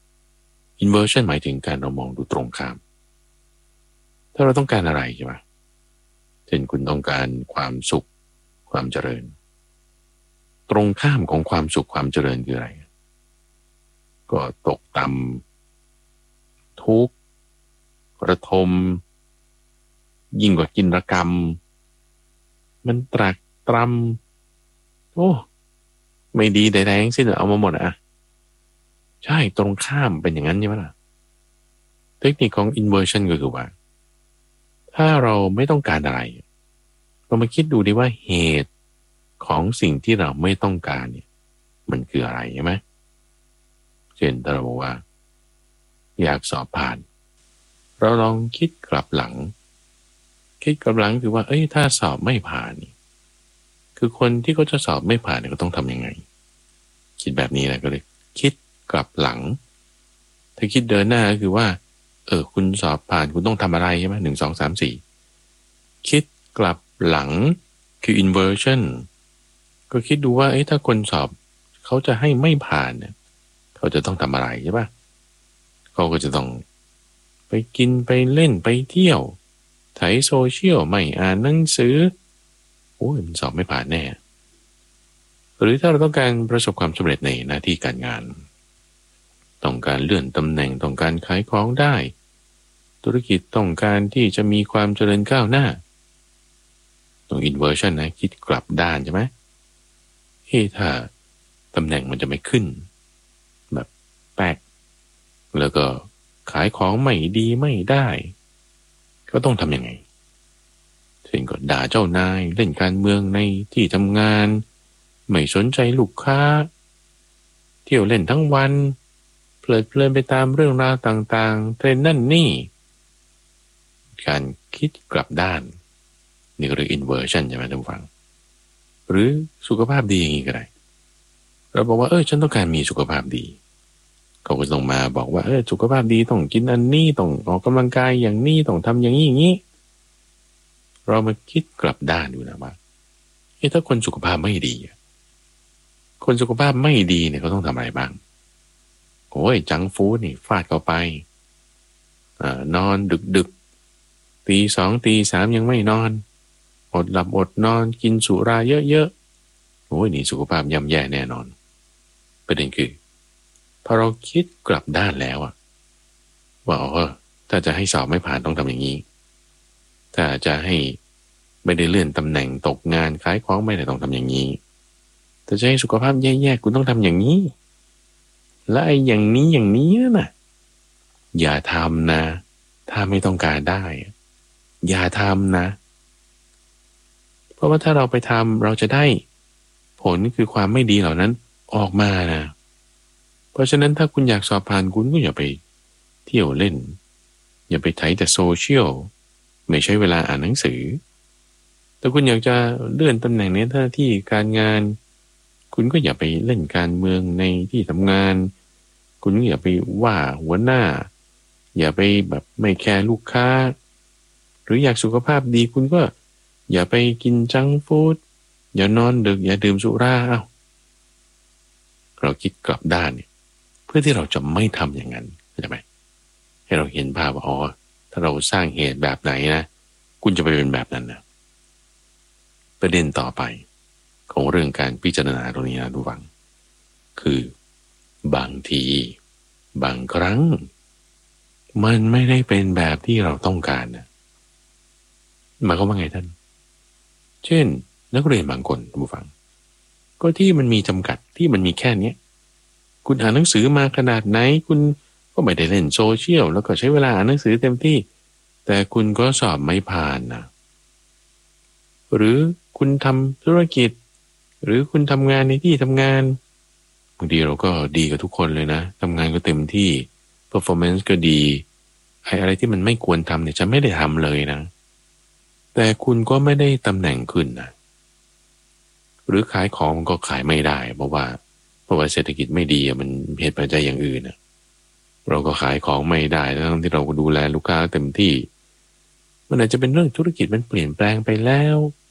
inversion หมายถึงการเรามองดูตรงข้ามถ้าเราต้องการอะไรใช่ไหมเช่นคุณต้องการความสุขความเจริญตรงข้ามของความสุขความเจริญคืออะไรก็ตกต่ำทุกข์ระทมยิ่งกว่ากินระกรรมมันตรากตรำโอ้ไม่ดีใดๆทั้งสิ้นเอามาหมดอ่ะใช่ตรงข้ามเป็นอย่างนั้นใช่ไหมล่ะเทคนิคของ inversion ก็คือว่าถ้าเราไม่ต้องการอะไรเรามาคิดดูดิว่าเหตุของสิ่งที่เราไม่ต้องการเนี่ยมันคืออะไรใช่ไหมเช่นถ้าเราบอกว่าอยากสอบผ่านเราลองคิดกลับหลังคิดกลับหลังคือว่าเอ้ยถ้าสอบไม่ผ่านนี่คือคนที่เขาจะสอบไม่ผ่านเนี่ยเขาต้องทำยังไงคิดแบบนี้นะก็เลยคิดกลับหลังถ้าคิดเดินหน้าก็คือว่าเออคุณสอบผ่านคุณต้องทำอะไรใช่ไหมหนึ่งสองสามสี่คิดกลับหลังคือ inversion ก็คิดดูว่าเอ้ยถ้าคนสอบเขาจะให้ไม่ผ่านเนี่ยเขาจะต้องทำอะไรใช่ปะเขาก็จะต้องไปกินไปเล่นไปเที่ยวไถโซเชียลไม่อ่านหนังสือโอ้ยมันสอบไม่ผ่านแน่หรือถ้าเราต้องการประสบความสำเร็จในหน้าที่การงานต้องการเลื่อนตำแหน่งต้องการขายของได้ธุรกิจต้องการที่จะมีความเจริญก้าวหน้าตรง inversion นะคิดกลับด้านใช่ไหมเฮ้ถ้าตำแหน่งมันจะไม่ขึ้นแบบแปลกแล้วก็ขายของไม่ดีไม่ได้ก็ต้องทำยังไงเช่นก็ด่าเจ้านายเล่นการเมืองในที่ทำงานไม่สนใจลูกค้าเที่ยวเล่นทั้งวันเพลิดเพลินไปตามเรื่องราวต่างๆเทรนนั่นนี่การคิดกลับด้านนี่ก็เรียก inversion ใช่ไหมท่านผู้ฟังหรือสุขภาพดีอย่างนี้ก็ได้เราบอกว่าเออฉันต้องการมีสุขภาพดีเขาก็ต้องมาบอกว่าเออสุขภาพดีต้องกินอันนี้ต้องออกกำลังกายอย่างนี้ต้องทำอย่างนี้อย่างนี้เรามาคิดกลับด้านดูนะว่าเฮ้ยถ้าคนสุขภาพไม่ดีคนสุขภาพไม่ดีเนี่ยเขาต้องทำอะไรบ้างโอ้ยจังฟู้ดนี่ฟาดเข้าไปอ่านอนดึกดึกตีสองตีสามยังไม่นอนอดหลับอดนอนกินสุราเยอะๆโอ้ยนี่สุขภาพย่ำแย่แน่นอนประเด็นคือพอเราคิดกลับด้านแล้วอะว่าอ๋อถ้าจะให้สอบไม่ผ่านต้องทำอย่างนี้ถ้าจะให้ไม่ได้เลื่อนตำแหน่งตกงานขายของไม่ได้ต้องทำอย่างนี้แต่จะให้สุขภาพแย่ๆคุณต้องทำอย่างนี้และไอ้อย่างนี้อย่างนี้น่ะอย่าทำนะถ้าไม่ต้องการได้อย่าทำนะเพราะว่าถ้าเราไปทำเราจะได้ผลคือความไม่ดีเหล่านั้นออกมานะเพราะฉะนั้นถ้าคุณอยากสอบผ่านคุณก็อย่าไปเที่ยวเล่นอย่าไปไถแต่โซเชียลไม่ใช้เวลาอ่านหนังสือแต่คุณอยากจะเลื่อนตำแหน่งในหน้าที่การงานคุณก็อย่าไปเล่นการเมืองในที่ทำงานคุณก็อย่าไปว่าหัวหน้าอย่าไปแบบไม่แคร์ลูกค้าหรืออยากสุขภาพดีคุณก็อย่าไปกินจังก์ฟู้ดอย่านอนดึกอย่าดื่มสุราเอ้าเราคิดกลับด้านเนี่ยเพื่อที่เราจะไม่ทำอย่างนั้นใช่ไหมให้เราเห็นภาพว่าอ๋อถ้าเราสร้างเหตุแบบไหนนะคุณจะไปเป็นแบบนั้นนะประเด็นต่อไปของเรื่องการพิจารณาตรงนี้นะทุกฝังคือบางทีบางครั้งมันไม่ได้เป็นแบบที่เราต้องการนะหมายความว่าไงท่านเช่นนักเรียนบางคนท่านผู้ฟังก็ที่มันมีจำกัดที่มันมีแค่นี้คุณอ่านหนังสือมาขนาดไหนคุณก็ไม่ได้เล่นโซเชียลแล้วก็ใช้เวลาอ่านหนังสือเต็มที่แต่คุณก็สอบไม่ผ่านนะหรือคุณทำธุรกิจหรือคุณทำงานในที่ทำงานบางทีเราก็ดีกับทุกคนเลยนะทำงานก็เต็มที่ performance ก็ดีไอ้อะไรที่มันไม่ควรทำเนี่ยฉันไม่ได้ทำเลยนะแต่คุณก็ไม่ได้ตำแหน่งขึ้นนะหรือขายของก็ขายไม่ได้เพราะว่าเพราะว่าเศรษฐกิจไม่ดีมันเหตุปัจจัยอย่างอื่นนะเราก็ขายของไม่ได้ทั้งที่เราก็ดูแลลูกค้าเต็มที่มันอาจจะเป็นเรื่องธุรกิจมันเปลี่ยนแปลงไปแล้วท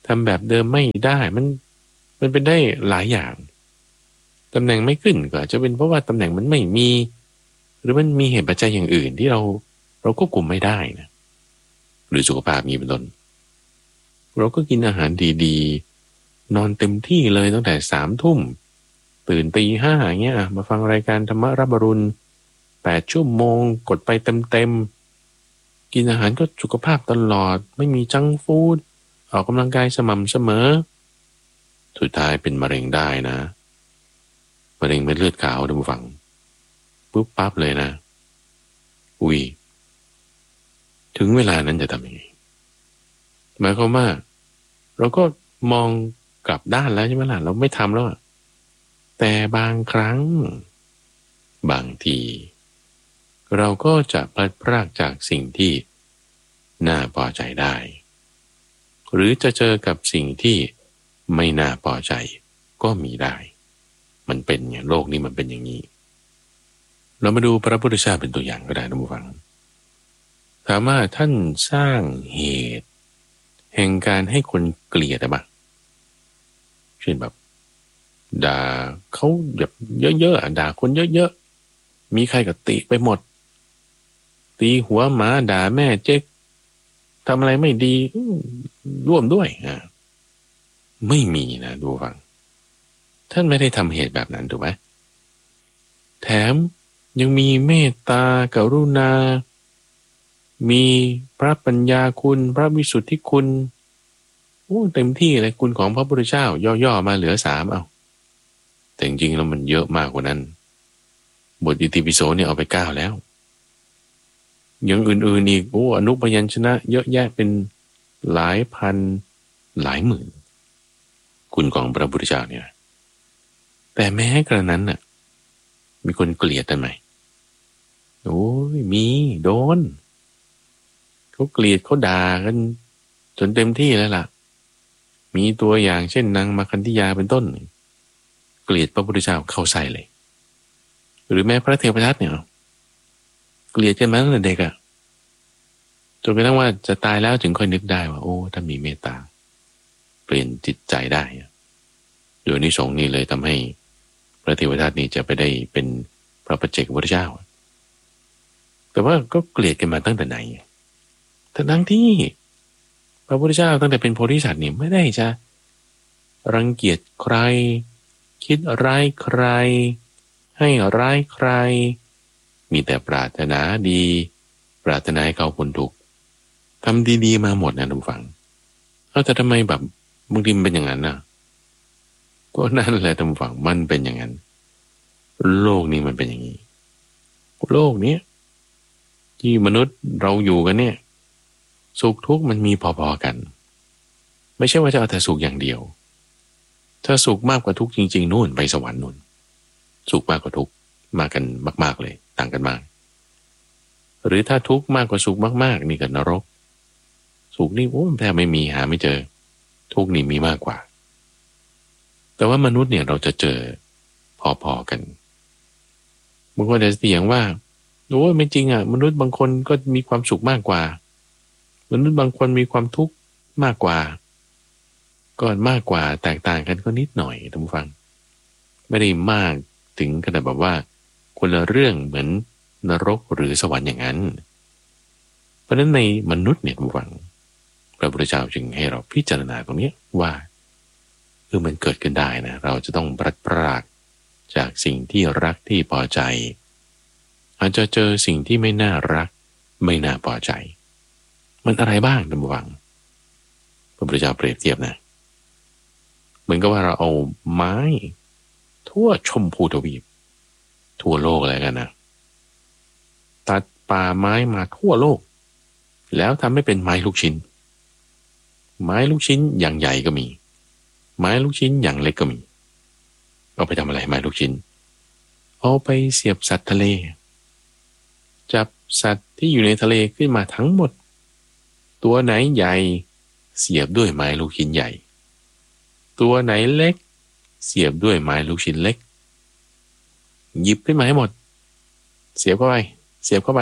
ทำแบบเดิมไม่ได้มันมันเป็นได้หลายอย่างตำแหน่งไม่ขึ้นก็อาจจะเป็นเพราะว่าตำแหน่งมันไม่มีหรือมันมีเหตุปัจจัยอย่างอื่นที่เราเราควบคุมไม่ได้นะหรือสุขภาพมีเป็นต้นเราก็กินอาหารดีๆนอนเต็มที่เลยตั้งแต่สามทุ่มตื่นตีห้าอย่างเงี้ยมาฟังรายการธรรมรับอรุณแปดชั่วโมงกดไปเต็มๆกินอาหารก็สุขภาพตลอดไม่มีจังก์ฟู้ดออกกำลังกายสม่ำเสมอสุดท้ายเป็นมะเร็งได้นะมะเร็งเม็ดเลือดขาวท่านผู้ฟังปุ๊บปั๊บเลยนะอุ้ยถึงเวลานั้นจะทำยังไงหมายความว่าเราก็มองกลับด้านแล้วใช่ไหมล่ะเราไม่ทำแล้วแต่บางครั้งบางทีเราก็จะพลัดพรากจากสิ่งที่น่าพอใจได้หรือจะเจอกับสิ่งที่ไม่น่าพอใจก็มีได้มันเป็นอย่างโลกนี้มันเป็นอย่างนี้เรามาดูพระพุทธเจ้าเป็นตัวอย่างก็ได้ท่านผู้ฟังถามว่าท่านสร้างเหตุแห่งการให้คนเกลียดอะบ้างเช่นแบบด่าเขาแบบเยอะๆด่าคนเยอะๆมีใครก็ติไปหมดตีหัวหมาด่าแม่เจ๊กทำอะไรไม่ดีร่วมด้วยอ่าไม่มีนะดูฟังท่านไม่ได้ทำเหตุแบบนั้นถูกไหมแถมยังมีเมตตากรุณามีพระปัญญาคุณพระวิสุทธิคุณโอ้เต็มที่เลยคุณของพระพุทธเจ้าย่อๆมาเหลือสามเอาแต่จริงๆแล้วมันเยอะมากกว่านั้นบทอิติปิโสเนี่ยเอาไปเก้าแล้วอย่างอื่นๆอีกโอ้อนุพยัญชนะเยอะแยะเป็นหลายพันหลายหมื่นคุณของพระพุทธเจ้าเนี่ยแต่แม้กระนั้นน่ะมีคนเกลียดได้ไหมโอ้ยมีโดนเขาเกลียดเขาด่ากันจนเต็มที่แล้วล่ะมีตัวอย่างเช่นนางมาคันธิยาเป็นต้นเกลียดพระพุทธเจ้าเข้าใส่เลยหรือแม้พระเทวทัตเนี่ยเกลียดกันมาตั้งแต่เด็กอ่ะจนกระทั่งว่าจะตายแล้วถึงค่อยนึกได้ว่าโอ้ถ้ามีเมตตาเปลี่ยนจิตใจได้โดยนิสงส์นี้เลยทำให้พระเทวทัตนี่จะไปได้เป็นพระปัจเจกพุทธเจ้าแต่ว่าก็เกลียดกันมาตั้งแต่ไหนแต่ทั้งที่พระพุทธเจ้าตั้งแต่เป็นโพธิสัตว์นี่ไม่ได้จะรังเกียจใครคิดร้ายใครให้ร้ายใครมีแต่ปรารถนาดีปรารถนาให้เขาพ้นทุกข์ทำดีๆมาหมดนะทุกฝังเอาแต่ทำไมแบบบางทีมันเป็นอย่างนั้นน่ะก็นั่นแหละทุกฝังมันเป็นอย่างนั้นโลกนี้มันเป็นอย่างนี้โลกนี้ที่มนุษย์เราอยู่กันเนี่ยสุขทุกข์มันมีพอๆกันไม่ใช่ว่าจะเอาแต่สุขอย่างเดียวถ้าสุขมากกว่าทุกข์จริงๆนู่นไปสวรรค์นู่นสุขมากกว่าทุกข์มากันมากๆเลยต่างกันมากหรือถ้าทุกข์มากกว่าสุขมากๆนี่ก็นรกสุขนี่โอ้แทบไม่มีหาไม่เจอทุกข์นี่มีมากกว่าแต่ว่ามนุษย์เนี่ยเราจะเจอพอๆกันบางคนจะเถียงว่าโอ้ไม่จริงอ่ะมนุษย์บางคนก็มีความสุขมากกว่ามนุษย์บางคนมีความทุกข์มากกว่าก็มากกว่าแตกต่างกันก็นิดหน่อยท่านผู้ฟังไม่ได้มากถึงขนาดแบบว่าคนละเรื่องเหมือนนรกหรือสวรรค์อย่างนั้นเพราะฉะนั้นในมนุษย์เนี่ยท่านผู้ฟังพระพุทธเจ้าจึงให้เราพิจารณาตรงนี้ว่าเออมันเกิดขึ้นได้นะเราจะต้องพลัดพรากจากสิ่งที่รักที่พอใจอาจจะเจอสิ่งที่ไม่น่ารักไม่น่าพอใจมันอะไรบ้างท่านผู้ฟังพระพุทธเจ้าเปรียบเทียบนะเหมือนกับว่าเราเอาไม้ทั่วชมพูทวีปทั่วโลกอะไรกันนะตัดป่าไม้มาทั่วโลกแล้วทำให้เป็นไม้ลูกชิ้นไม้ลูกชิ้นอย่างใหญ่ก็มีไม้ลูกชิ้นอย่างเล็กก็มีเอาไปทำอะไรไม้ลูกชิ้นเอาไปเสียบสัตว์ทะเลจับสัตว์ที่อยู่ในทะเลขึ้นมาทั้งหมดตัวไหนใหญ่เสียบด้วยไม้ลูกชิ้นใหญ่ตัวไหนเล็กเสียบด้วยไม้ลูกชิ้นเล็กหยิบขึ้นมาให้หมดเสียบเข้าไปเสียบเข้าไป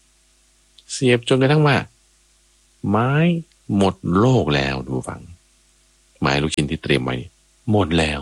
เสียบจนกระทั่งว่าไม้หมดโลกแล้วดูฟังหมายลูกชิ้นที่เตรียมไว้หมดแล้ว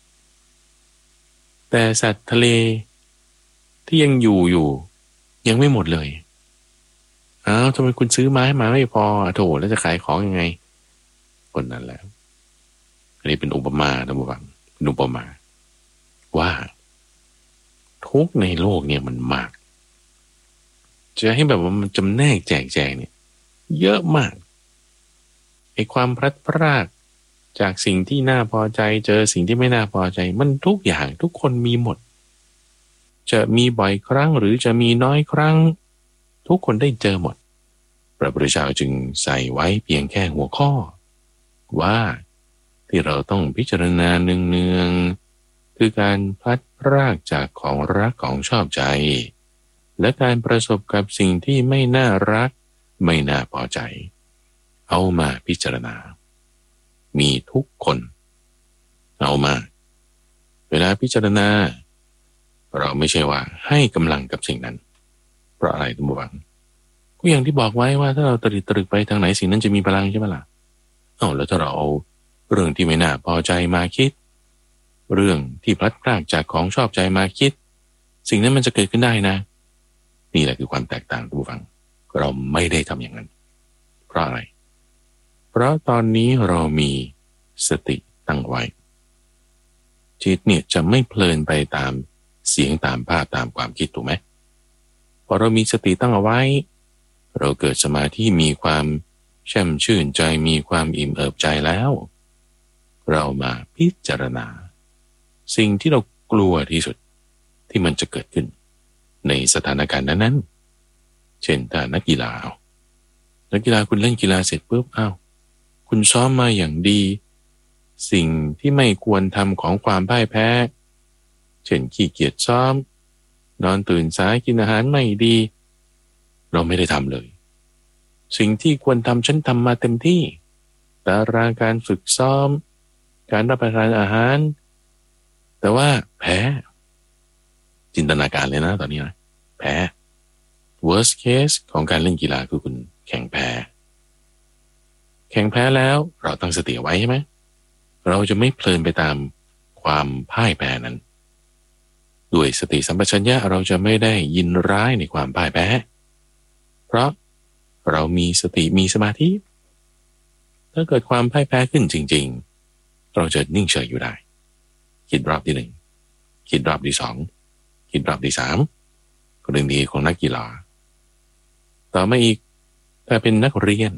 แต่สัตว์ทะเลที่ยังอยู่อยู่ยังไม่หมดเลยอ้าวทำไมคุณซื้อไม้มาไม่พอโถแล้วจะขายของยังไงคนนั้นแหละอันนี้เป็นอุปมาท่านผู้ฟังเป็นอุปมาว่าทุกในโลกเนี่ยมันมากจะให้แบบว่ามันจำแนกแจกแจงเนี่ยเยอะมากไอ้ความพลัดพรากจากสิ่งที่น่าพอใจเจอสิ่งที่ไม่น่าพอใจมันทุกอย่างทุกคนมีหมดจะมีบ่อยครั้งหรือจะมีน้อยครั้งทุกคนได้เจอหมดพระพุทธเจ้าจึงใส่ไว้เพียงแค่หัวข้อว่าที่เราต้องพิจารณาเนืองๆคือการพลัดพรากจากของรักของชอบใจและการประสบกับสิ่งที่ไม่น่ารักไม่น่าพอใจเอามาพิจารณามีทุกคนเอามาเวลาพิจารณาเราไม่ใช่ว่าให้กำลังกับสิ่งนั้นเพราะอะไรทุกท่านก็อย่างที่บอกไว้ว่าถ้าเราตรึกตรึกไปทางไหนสิ่งนั้นจะมีพลังใช่ไหมล่ะเอาแล้วถ้าเราเอาเรื่องที่ไม่น่าพอใจมาคิดเรื่องที่พลัดพรากจากของชอบใจมาคิดสิ่งนั้นมันจะเกิดขึ้นได้นะนี่แหละคือความแตกต่างทุกท่านเราไม่ได้ทำอย่างนั้นเพราะอะไรเพราะตอนนี้เรามีสติตั้งไว้จิตเนี่ยจะไม่เพลินไปตามเสียงตามภาพตามความคิดถูกไหมพอเรามีสติตั้งเอาไว้เราเกิดสมาธิมีความแช่มชื่นใจมีความอิ่มเอิบใจแล้วเรามาพิจารณาสิ่งที่เรากลัวที่สุดที่มันจะเกิดขึ้นในสถานการณ์นั้นๆเช่นถ้านักกีฬานักกีฬาคุณเล่นกีฬาเสร็จปุ๊บอ้าวคุณซ้อมมาอย่างดีสิ่งที่ไม่ควรทำของความพ่ายแพ้เช่นขี้เกียจซ้อมนอนตื่นสายกินอาหารไม่ดีเราไม่ได้ทำเลยสิ่งที่ควรทำฉันทำมาเต็มที่ตารางการฝึกซ้อมการรับประทานอาหารแต่ว่าแพ้จินตนาการเลยนะตอนนี้นะแพ้ worst case ของการเล่นกีฬาคือคุณแข่งแพ้แข่งแพ้แล้วเราตั้งสติไว้ใช่ไหมเราจะไม่เพลินไปตามความพ่ายแพ้นั้นด้วยสติสัมปชัญญะเราจะไม่ได้ยินร้ายในความพ่ายแพ้เพราะเรามีสติมีสมาธิถ้าเกิดความพ่ายแพ้ขึ้นจริงๆเราจะนิ่งเฉยอยู่ได้คิดรอบที่หนึ่งคิดรอบที่สองคิดรอบที่สามก็เรื่องดีของนักกีฬาต่อมาอีกถ้าเป็นนักเรียน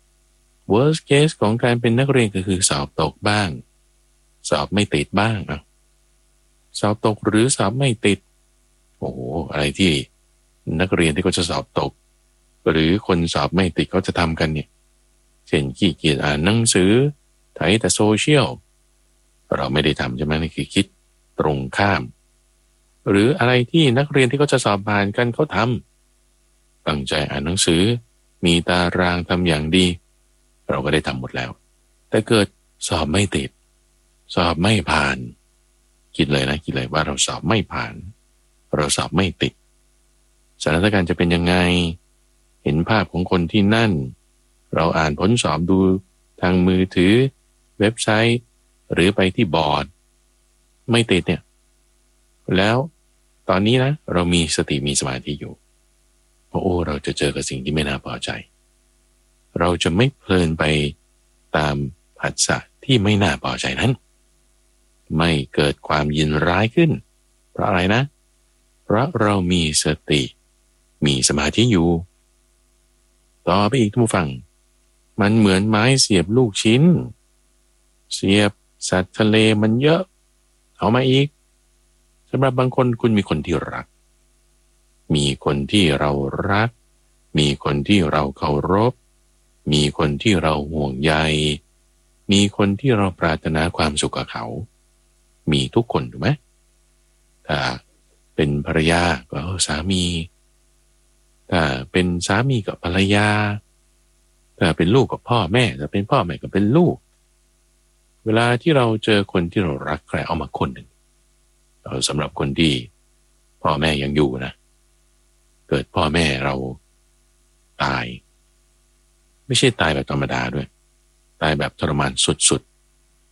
worst case ของการเป็นนักเรียนก็คือสอบตกบ้างสอบไม่ติดบ้างอ่ะสอบตกหรือสอบไม่ติดโอ้โหอะไรที่นักเรียนที่เขาจะสอบตกหรือคนสอบไม่ติดเขาจะทำกันเนี่ยเช่นขี้เกียจอ่านหนังสือไถแต่โซเชียลเราไม่ได้ทำใช่ไหมนี่คือคิดตรงข้ามหรืออะไรที่นักเรียนที่เขาจะสอบผ่านกันเขาทำตั้งใจอ่านหนังสือมีตารางทำอย่างดีเราก็ได้ทำหมดแล้วแต่เกิดสอบไม่ติดสอบไม่ผ่านคิดเลยนะคิดเลยว่าเราสอบไม่ผ่านเราสอบไม่ติดสถานการณ์จะเป็นยังไงเห็นภาพของคนที่นั่นเราอ่านผลสอบดูทางมือถือเว็บไซต์หรือไปที่บอร์ดไม่ติดเนี่ยแล้วตอนนี้นะเรามีสติมีสมาธิอยู่โอ้เราจะเจอกับสิ่งที่ไม่น่าพอใจเราจะไม่เพลินไปตามผัสสะที่ไม่น่าพอใจนั้นไม่เกิดความยินร้ายขึ้นเพราะอะไรนะเพราะเรามีสติมีสมาธิอยู่ต่อไปอีกทุกฝั่งมันเหมือนไม้เสียบลูกชิ้นเสียบสัตว์ทะเลมันเยอะเอามาอีกสำหรับบางคนคุณมีคนที่รักมีคนที่เรารักมีคนที่เราเคารพมีคนที่เราห่วงใยมีคนที่เราปรารถนาความสุขกับเขามีทุกคนถูกไหมถ้าเป็นภรรยาก็สามีถ้าเป็นสามีกับภรรยาถ้าเป็นลูกกับพ่อแม่ถ้าเป็นพ่อแม่ก็เป็นลูกเวลาที่เราเจอคนที่เรารักใครเอามาคนหนึ่งสำหรับคนที่พ่อแม่ยังอยู่นะเกิดพ่อแม่เราตายไม่ใช่ตายแบบธรรมดาด้วยตายแบบทรมานสุด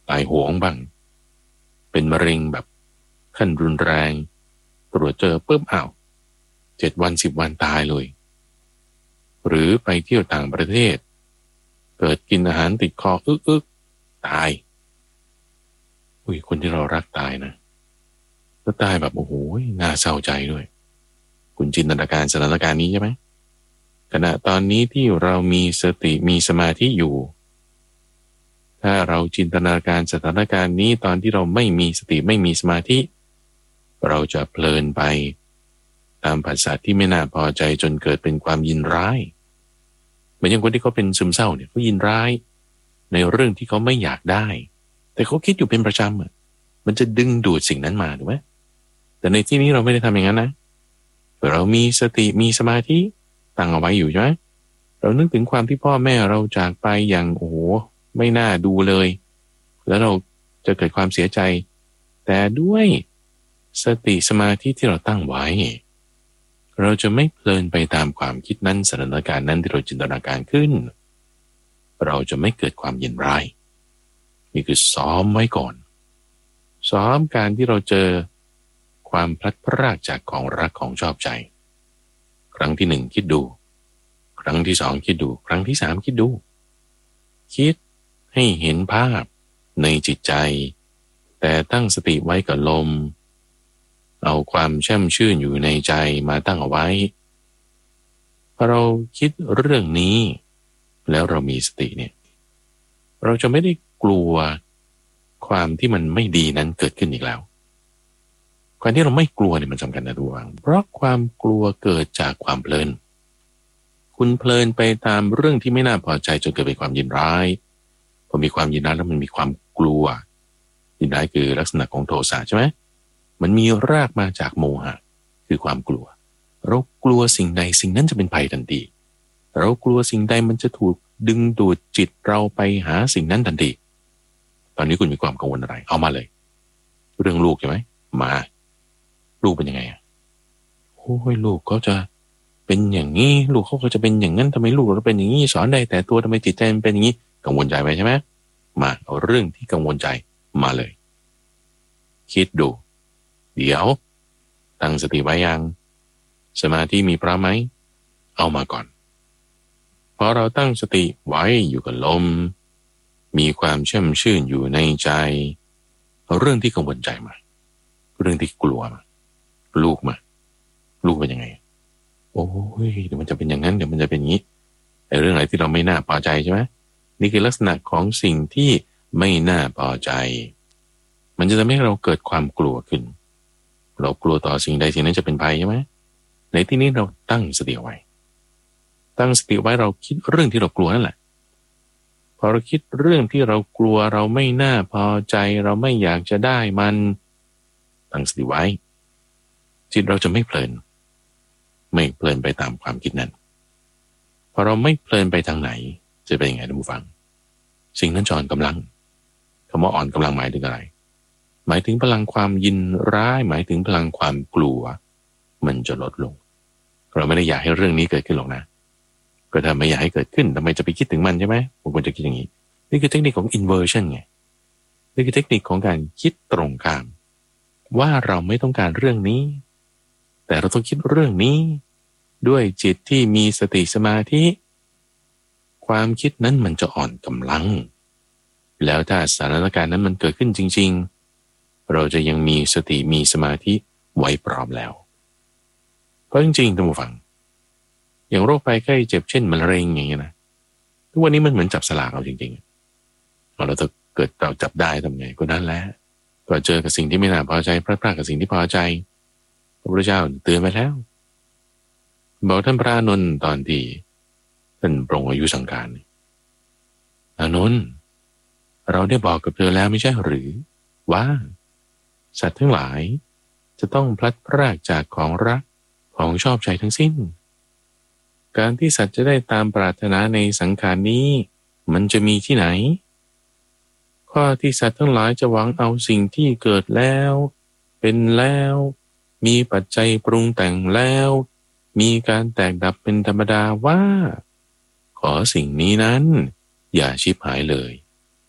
ตายโหงบ้างเป็นมะเร็งแบบขั้นรุนแรงตรวจเจอปุ๊บอ้าวเจ็ดวันสิบวันตายเลยหรือไปเที่ยวต่างประเทศเกิดกินอาหารติดคออึกอึกตายอุ้ยคนที่เรารักตายนะแล้วตายแบบโอ้โหน่าเศร้าใจด้วยคุณจินตนาการสถานการณ์นี้ใช่ไหมขณะตอนนี้ที่เรามีสติมีสมาธิอยู่ถ้าเราจินตนาการสถานการณ์นี้ตอนที่เราไม่มีสติไม่มีสมาธิเราจะเพลินไปตามผัสสะที่ไม่น่าพอใจจนเกิดเป็นความยินร้ายเหมือนอย่างคนที่เขาเป็นซึมเศร้าเนี่ยเขายินร้ายในเรื่องที่เขาไม่อยากได้แต่เขาคิดอยู่เป็นประจำอ่ะมันจะดึงดูดสิ่งนั้นมาถูกไหมแต่ในที่นี้เราไม่ได้ทำอย่างนั้นนะเรามีสติมีสมาธิตั้งเอาไว้อยู่ใช่ไหมเรานึกถึงความที่พ่อแม่เราจากไปอย่างโอ้โหไม่น่าดูเลยแล้วเราจะเกิดความเสียใจแต่ด้วยสติสมาธิที่เราตั้งไว้เราจะไม่เพลินไปตามความคิดนั้นสถานการณ์นั้นที่เราจินตนาการขึ้นเราจะไม่เกิดความยินร้ายนี่คือซ้อมไว้ก่อนซ้อมการที่เราเจอความพลัดพรากจากของรักของชอบใจครั้งที่หนึ่งคิดดูครั้งที่สองคิดดูครั้งที่สามคิดดูคิดให้เห็นภาพในจิตใจแต่ตั้งสติไว้กับลมเอาความแช่มชื่นอยู่ในใจมาตั้งเอาไว้พอเราคิดเรื่องนี้แล้วเรามีสติเนี่ยเราจะไม่ได้กลัวความที่มันไม่ดีนั้นเกิดขึ้นอีกแล้วความที่เราไม่กลัวเนี่ยมันสำคัญนะทุกท่านเพราะความกลัวเกิดจากความเพลินคุณเพลินไปตามเรื่องที่ไม่น่าพอใจจนเกิดเป็นความยินร้ายพอมีความยินร้ายแล้วมันมีความกลัวยินร้ายคือลักษณะของโทสะใช่ไหมมันมีรากมาจากโมหะคือความกลัวเรากลัวสิ่งใดสิ่งนั้นจะเป็นภัยทันทีเรากลัวสิ่งใดมันจะถูกดึงดูดจิตเราไปหาสิ่งนั้นทันทีตอนนี้คุณมีความกังวลอะไรเอามาเลยเรื่องลูกใช่ไหมมาลูกเป็นยังไงอ่ะโอ้ยลูกเขาจะเป็นอย่างนี้ลูกเขาก็จะเป็นอย่างนั้นทำไมลูกเราเป็นอย่างนี้สอนได้แต่ตัวทำไมจิตใจมันเป็นอย่างนี้กังวลใจไปใช่ไหมมาเอาเรื่องที่กังวลใจมาเลยคิดดูเดี๋ยวตั้งสติไว้ยังสมาธิมีพร้อมไหมเอามาก่อนพอเราตั้งสติไว้อยู่กับลมมีความแช่มชื่นอยู่ในใจเอาเรื่องที่กังวลใจมาเรื่องที่กลัวมาลูกมาลูกเป็นยังไงโอ้ยเดี๋ยวมันจะเป็นอย่างนั้นเดี๋ยวมันจะเป็นอย่างนี้ไอ้เรื่องอะไรที่เราไม่น่าพอใจใช่ไหมนี่คือลักษณะของสิ่งที่ไม่น่าพอใจมันจะทำให้เราเกิดความกลัวขึ้นเรากลัวต่อสิ่งใดสิ่งนั้นจะเป็นภัยใช่ไหมในที่นี้เราตั้งสติไว้ตั้งสติไว้เราคิดเรื่องที่เรากลัวนั่นแหละพอเราคิดเรื่องที่เรากลัวเราไม่น่าพอใจเราไม่อยากจะได้มันตั้งสติไว้จิตเราจะไม่เพลินไม่เพลินไปตามความคิดนั้นพอเราไม่เพลินไปทางไหนจะเป็นยังไงท่านผู้ฟังสิ่งนั้นจะอ่อนกำลังคำว่าอ่อนกำลังหมายถึงอะไรหมายถึงพลังความยินร้ายหมายถึงพลังความกลัวมันจะลดลงเราไม่ได้อยากให้เรื่องนี้เกิดขึ้นหรอกนะก็ถ้าไม่อยากให้เกิดขึ้นทำไมจะไปคิดถึงมันใช่ไหมบางคนจะคิดอย่างนี้นี่คือเทคนิคของ inversion ไงนี่คือเทคนิคของการคิดตรงข้ามว่าเราไม่ต้องการเรื่องนี้แต่เราต้องคิดเรื่องนี้ด้วยจิตที่มีสติสมาธิความคิดนั้นมันจะอ่อนกำลังแล้วถ้าสถานการณ์นั้นมันเกิดขึ้นจริงๆเราจะยังมีสติมีสมาธิไว้พร้อมแล้วเพราะจริงๆท่านผู้ฟังอย่างโรคภัยไข้เจ็บเช่นมะเร็งอย่างเงี้ยนะทุกวันนี้มันเหมือนจับสลากเอาจริงๆเราถ้าเกิดเราจับได้ทำไงก็นั่นแหละก็เจอกับสิ่งที่ไม่น่าพอใจพลาดพลาดกับสิ่งที่พอใจพระพุทธเจ้าเตือนไปแล้วบอกท่านพระอานนท์ตอนที่ท่านปรงอายุสังขารอานนท์เราได้บอกกับเธอแล้วไม่ใช่หรือว่าสัตว์ทั้งหลายจะต้องพลัดพรากจากของรักของชอบใจทั้งสิ้นการที่สัตว์จะได้ตามปรารถนาในสังขารนี้มันจะมีที่ไหนข้อที่สัตว์ทั้งหลายจะหวังเอาสิ่งที่เกิดแล้วเป็นแล้วมีปัจจัยปรุงแต่งแล้วมีการแตกดับเป็นธรรมดาว่าขอสิ่งนี้นั้นอย่าชิบหายเลย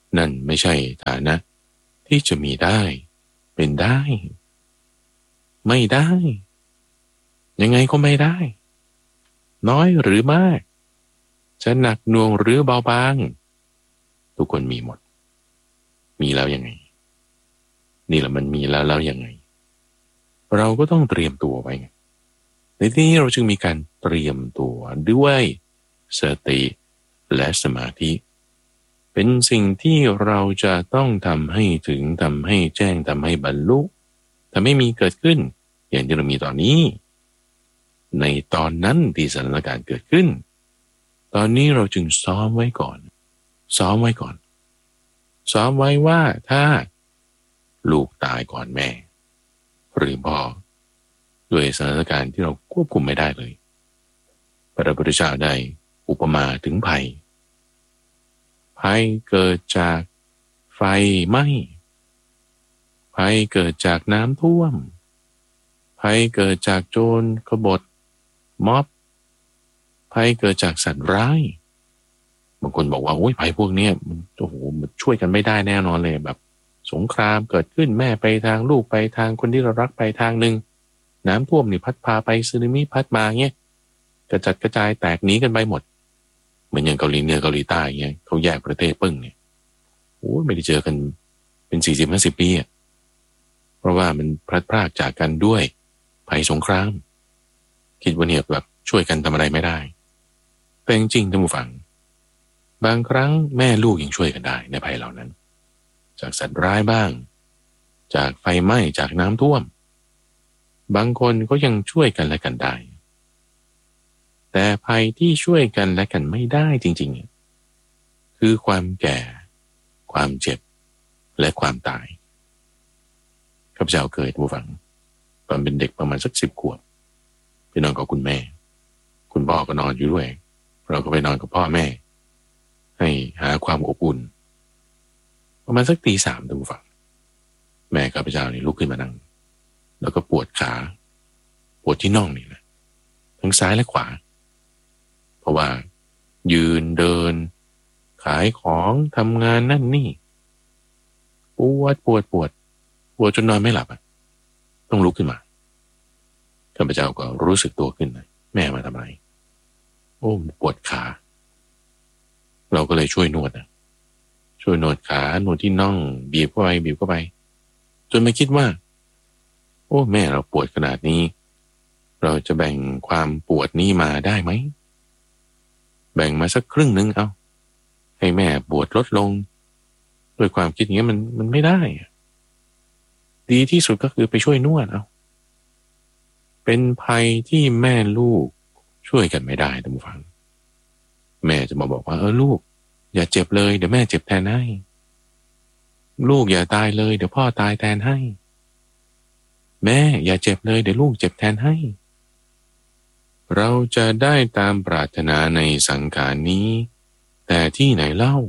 นั่นไม่ใช่ฐานะที่จะมีได้เป็นได้ไม่ได้ยังไงก็ไม่ได้น้อยหรือมากจะหนักหน่วงหรือเบาบางทุกคนมีหมดมีแล้วยังไงนี่แหละมันมีแล้วแล้วยังไงเราก็ต้องเตรียมตัวไว้ไงในที่นี้เราจึงมีการเตรียมตัวด้วยสติและสมาธิเป็นสิ่งที่เราจะต้องทำให้ถึงทำให้แจ้งทำให้บรรลุทำให้มีเกิดขึ้นอย่างที่เรามีตอนนี้ในตอนนั้นที่สถานการณ์เกิดขึ้นตอนนี้เราจึงซ้อมไว้ก่อนซ้อมไว้ก่อนซ้อมไว้ว่าถ้าลูกตายก่อนแม่หรือพ่อด้วยสถานการณ์ที่เราควบคุมไม่ได้เลยพระพุทธเจ้าได้อุปมาถึงภัยภัยเกิดจากไฟไหม้ภัยเกิดจากน้ำท่วมภัยเกิดจากโจรกบฏม็อบภัยเกิดจากสัตว์ร้ายบางคนบอกว่าโอ้ยภัยพวกนี้มันโอ้โหมันช่วยกันไม่ได้แน่นอนเลยแบบสงครามเกิดขึ้นแม่ไปทางลูกไปทางคนที่เรารักไปทางหนึ่งน้ำท่วมนี่พัดพาไปสึนามิพัดมาเงี้ยกระจัดกระจายแตกหนีกันไปหมดเหมือนอย่างเกาหลีเหนือเกาหลีใต้เงี้ยเขาแยกประเทศปึ้งเนี่ยโอ้ไม่ได้เจอกันเป็นสี่สิบห้าสิบปีอ่ะเพราะว่ามันพลัดพรากจากกันด้วยภัยสงครามคิดว่าเนี่ยแบบช่วยกันทำอะไรไม่ได้แต่จริงๆท่านผู้ฟังบางครั้งแม่ลูกยังช่วยกันได้ในภัยเหล่านั้นจากสัตว์ร้ายบ้างจากไฟไหม้จากน้ำท่วมบางคนก็ยังช่วยกันและกันได้แต่ภัยที่ช่วยกันและกันไม่ได้จริงๆคือความแก่ความเจ็บและความตายข้าพเจ้าเคยท่านผู้ฟังตอนเป็นเด็กประมาณสักสิบขวบไปนอนกับคุณแม่คุณพ่อก็นอนอยู่ด้วยเราก็ไปนอนกับพ่อแม่ให้หาความอบอุ่นประมาณสักตีสามท่านผู้ฟังแม่ข้าพเจ้านี่ลุกขึ้นมานั่งแล้วก็ปวดขาปวดที่น่องนี่นะทั้งซ้ายและขวาเพราะว่ายืนเดินขายของทำงานนั่นนี่ปวดปวดปวดปวดจนนอนไม่หลับอ่ะต้องลุกขึ้นมาข้าพเจ้าก็รู้สึกตัวขึ้นนะแม่มาทำอะไรโอ้ปวดขาเราก็เลยช่วยนวดนะช่วยนวดขานวดที่น่องบีบเข้าไปบีบเข้าไปจนไม่คิดว่าโอ้แม่เราปวดขนาดนี้เราจะแบ่งความปวดนี้มาได้ไหมแบ่งมาสักครึ่งนึงเอาให้แม่ปวดลดลงด้วยความคิดอย่างนี้มันมันไม่ได้ดีที่สุดก็คือไปช่วยนวดเอาเป็นภัยที่แม่ลูกช่วยกันไม่ได้ท่านผู้ฟังแม่จะมาบอกว่าเออลูกอย่าเจ็บเลยเดี๋ยวแม่เจ็บแทนให้ลูกอย่าตายเลยเดี๋ยวพ่อตายแทนให้แม่อย่าเจ็บเลยเดี๋ยวลูกเจ็บแทนให้เราจะได้ตามปรารถนาในสังขารนี้แต่ที่ไหนเล่า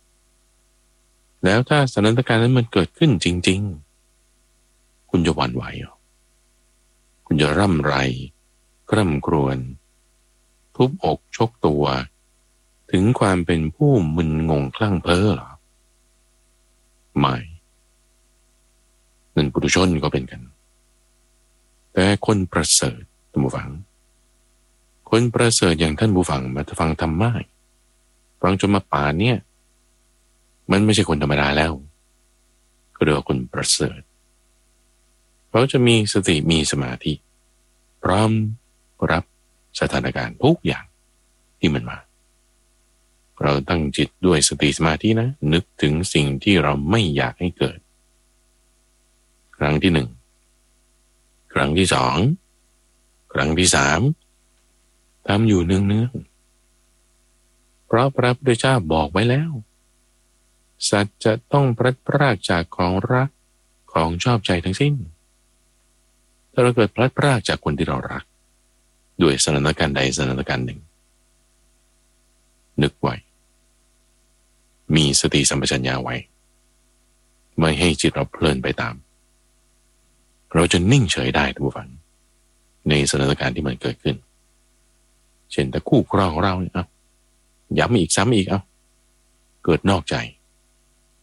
แล้วถ้าสถานการณ์นั้นมันเกิดขึ้นจริงๆคุณจะหวั่นไหวหรอคุณจะร่ำไรคร่ำครวญทุบอกชกตัวถึงความเป็นผู้มึนงงคลั่งเพ้อหรอไม่นั่นปุถุชนก็เป็นกันแต่คนประเสริฐท่านผู้ฟังคนประเสริฐอย่างท่านผู้ฟังมาฟังธรรมะฟังจนมาป่านเนี่ยมันไม่ใช่คนธรรมดาแล้วก็เรียกว่าคนประเสริฐเขาจะมีสติมีสมาธิพร้อมรับสถานการณ์ทุกอย่างที่มันมาเราตั้งจิตด้วยสติสมาธินะนึกถึงสิ่งที่เราไม่อยากให้เกิดครั้งที่หนึ่งครั้งที่สองครั้งที่สามทำอยู่เนืองๆเพราะพระพุทธเจ้าบอกไว้แล้วสัตว์จะต้องพลัดพรากจากของรักของชอบใจทั้งสิ้นถ้าเราเกิดพลัดพรากจากคนที่เรารักด้วยสถานการณ์ใดสถานการณ์หนึ่งนึกไว้มีสติสัมปชัญญะไว้ไม่ให้จิตเราเพลินไปตามเราจะนิ่งเฉยได้ทุกฝันในสถานการณ์ที่มันเกิดขึ้นเช่นแต่คู่ครองของเราเนี่ยเอาย้ำอีกซ้ำอีกเอาเกิดนอกใจ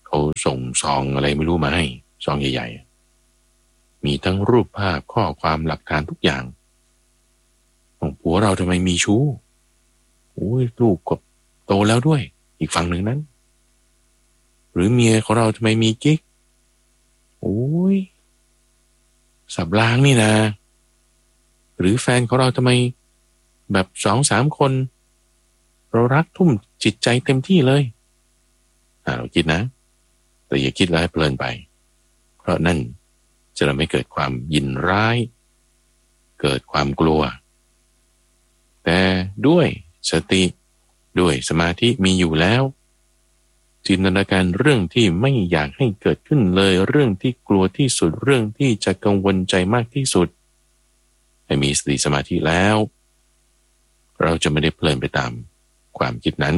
เขาส่งซองอะไรไม่รู้มาให้ซองใหญ่ๆมีทั้งรูปภาพข้อความหลักฐานทุกอย่างของผัวเราทำไมมีชู้โอ้ยลูกก็โตแล้วด้วยอีกฝั่งหนึ่งนั้นหรือเมียของเราทำไมมีกิ๊กโอ้ยสับล้างนี่นะหรือแฟนของเราทำไมแบบสองสามคนเรารักทุ่มจิตใจเต็มที่เลยอ่าเราคิดนะแต่อย่าคิดแล้วให้เพลินไปเพราะนั่นจะทำให้เกิดความยินร้ายเกิดความกลัวแต่ด้วยสติด้วยสมาธิมีอยู่แล้วจินตนาการเรื่องที่ไม่อยากให้เกิดขึ้นเลยเรื่องที่กลัวที่สุดเรื่องที่จะกังวลใจมากที่สุดให้มีสติสมาธิแล้วเราจะไม่ได้เพลินไปตามความคิดนั้น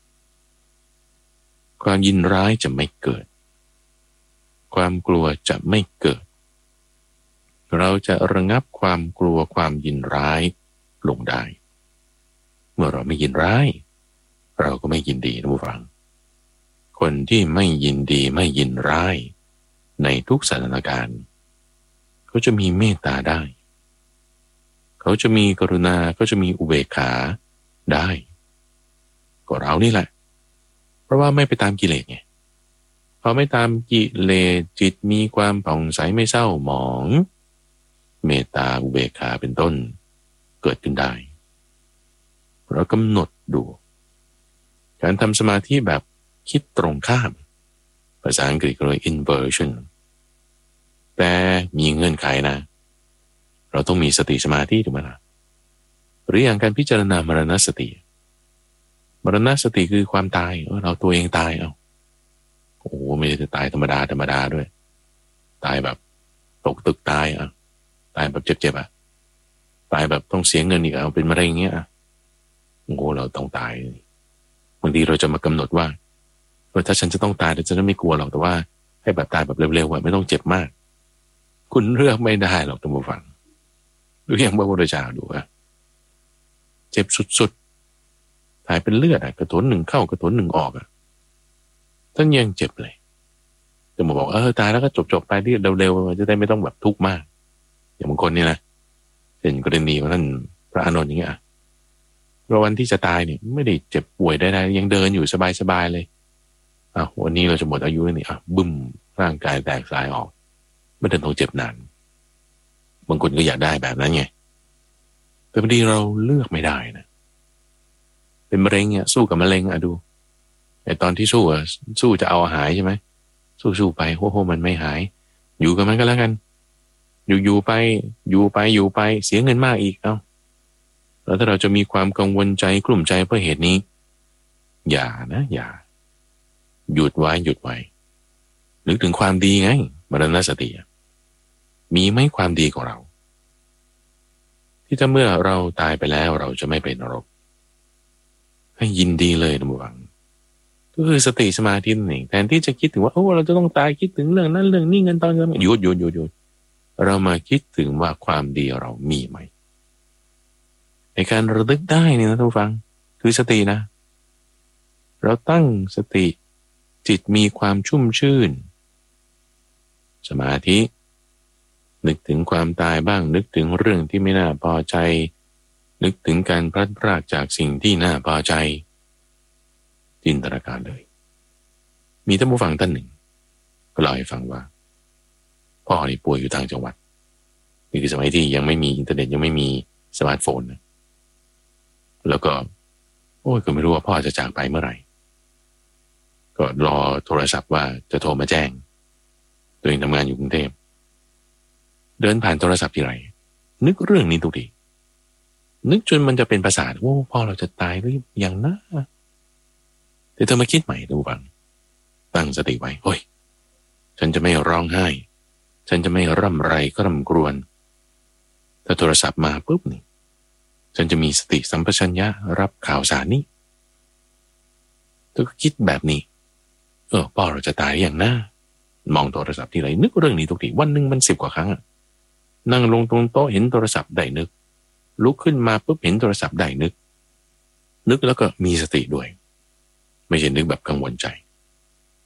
ความยินร้ายจะไม่เกิดความกลัวจะไม่เกิดเราจะระงับความกลัวความยินร้ายลงได้เมื่อเราไม่ยินร้ายเราก็ไม่ยินดีนะผู้ฟังคนที่ไม่ยินดีไม่ยินร้ายในทุกสถานการณ์เขาจะมีเมตตาได้เขาจะมีกรุณาเขาจะมีอุเบกขาได้ก็เรานี่แหละเพราะว่าไม่ไปตามกิเลสไงพอไม่ตามกิเลสจิตมีความผ่องใสไม่เศร้าหมองเมตตาอุเบกขาเป็นต้นเกิดขึ้นได้เรากำหนดดูการทำสมาธิแบบคิดตรงข้ามภาษาอังกฤษเรียก inversion แต่มีเงื่อนไขนะเราต้องมีสติสมาธิถูกไหมล่ะหรืออย่างการพิจารณามรณสติมรณสติคือความตายเออเราตัวเองตายเอาโอ้ไม่ได้จะตายธรรมดาธรรมดาด้วยตายแบบตกตึกตายอ่ะตายแบบเจ็บๆอ่ะตายแบบต้องเสียเงินอีกเอาเป็นมะเร็งเงี้ยอ่ะโอ้เราต้องตายบางทีเราจะมากำหนดว่าว่าถ้าฉันจะต้องตายแต่ฉันไม่กลัวหรอกแต่ว่าให้แบบตายแบบเร็วๆอ่ะไม่ต้องเจ็บมากคุณเลือกไม่ได้หรอกท่านผู้ฟังดูอย่างพระพุทธเจ้าดูอ่ะเจ็บสุดๆตายเป็นเลือดอ่ะกระโถนหนึ่งเข้ากระโถนหนึ่งออกอ่ะท่านยังเจ็บเลยจะมาบอกเออตายแล้วก็จบๆไปที่เร็วๆจะได้ไม่ต้องแบบทุกข์มากอย่างบางคนนี่นะเป็นกรณีของท่านพระอานนท์อย่างเงี้ยวันที่จะตายเนี่ยไม่ได้เจ็บป่วยได้ๆยังเดินอยู่สบายๆเลยอ่ะวันนี้เราจะหมดอายุนี่อ่ะบึ้มร่างกายแตกสลายออกไม่ได้ต้องเจ็บนานบางคนก็อยากได้แบบนั้นไงแต่บางทีเราเลือกไม่ได้นะเป็นมะเร็งเนี่ยสู้กับมะเร็งอ่ะดูไอ้ตอนที่สู้อ่ะสู้จะเอาหายใช่ไหมสู้ๆไปโอ้โหมันไม่หายอยู่กับมันก็แล้วกันอยู่ๆไปอยู่ไปอยู่ไปเสียเงินมากอีกเอ้าแล้วถ้าเราจะมีความกังวลใจกลุ่มใจเพราะเหตุนี้อย่านะอย่าหยุดไว้หยุดไว้นึกถึงความดีไงมรณสติมีไหมความดีของเราที่ถ้าเมื่อเราตายไปแล้วเราจะไม่เป็นนรกให้ยินดีเลยนะบุญก็คือสติสมาธินั่นเองแทนที่จะคิดถึงว่าโอ้เราจะต้องตายคิดถึงเรื่องนั้นเรื่องนี้เงินตอนเงินหยุดหยุดหยุดหยุดเรามาคิดถึงว่าความดีเรามีไหมในการระลึกได้เนี่ยนะท่านผู้ฟังคือสตินะเราตั้งสติจิตมีความชุ่มชื่นสมาธินึกถึงความตายบ้างนึกถึงเรื่องที่ไม่น่าพอใจนึกถึงการพลัดพรากจากสิ่งที่น่าพอใจจินตนาการเลยมีท่านผู้ฟังท่านหนึ่งก็เล่าให้ฟังว่าพ่อนี่ป่วยอยู่ต่างจังหวัดนี่คือสมัยที่ยังไม่มีอินเทอร์เน็ตยังไม่มีสมาร์ทโฟนนะแล้วก็โอ้ยก็ไม่รู้ว่าพ่อจะจากไปเมื่อไหร่ก็รอโทรศัพท์ว่าจะโทรมาแจ้งตัวเองทำงานอยู่กรุงเทพเดินผ่านโทรศัพท์ทีไรนึกเรื่องนี้ทุกทีนึกจนมันจะเป็นประสาทว่าพ่อเราจะตายหรือยังนะแต่เธอมาคิดใหม่ดูบ้างตั้งสติไว้โอ้ยฉันจะไม่ร้องไห้ฉันจะไม่ร่ำไรก็ร่ำกรวนถ้าโทรศัพท์มาปุ๊บนี่ฉันจะมีสติสัมปชัญญะรับข่าวสารนี้เธอก็คิดแบบนี้เออพ่อเราจะตายอย่างน่ามองโทรศัพท์ที่ไรนึกเรื่องนี้ทุกทีวันหนึ่งมันสิบกว่าครั้งนั่งลงตรงโต๊ะเห็นโทรศัพท์ได้นึกลุกขึ้นมาปุ๊บเห็นโทรศัพท์ได้นึกนึกแล้วก็มีสติด้วยไม่ใช่นึกแบบกังวลใจ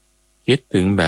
คิดถึงแบบ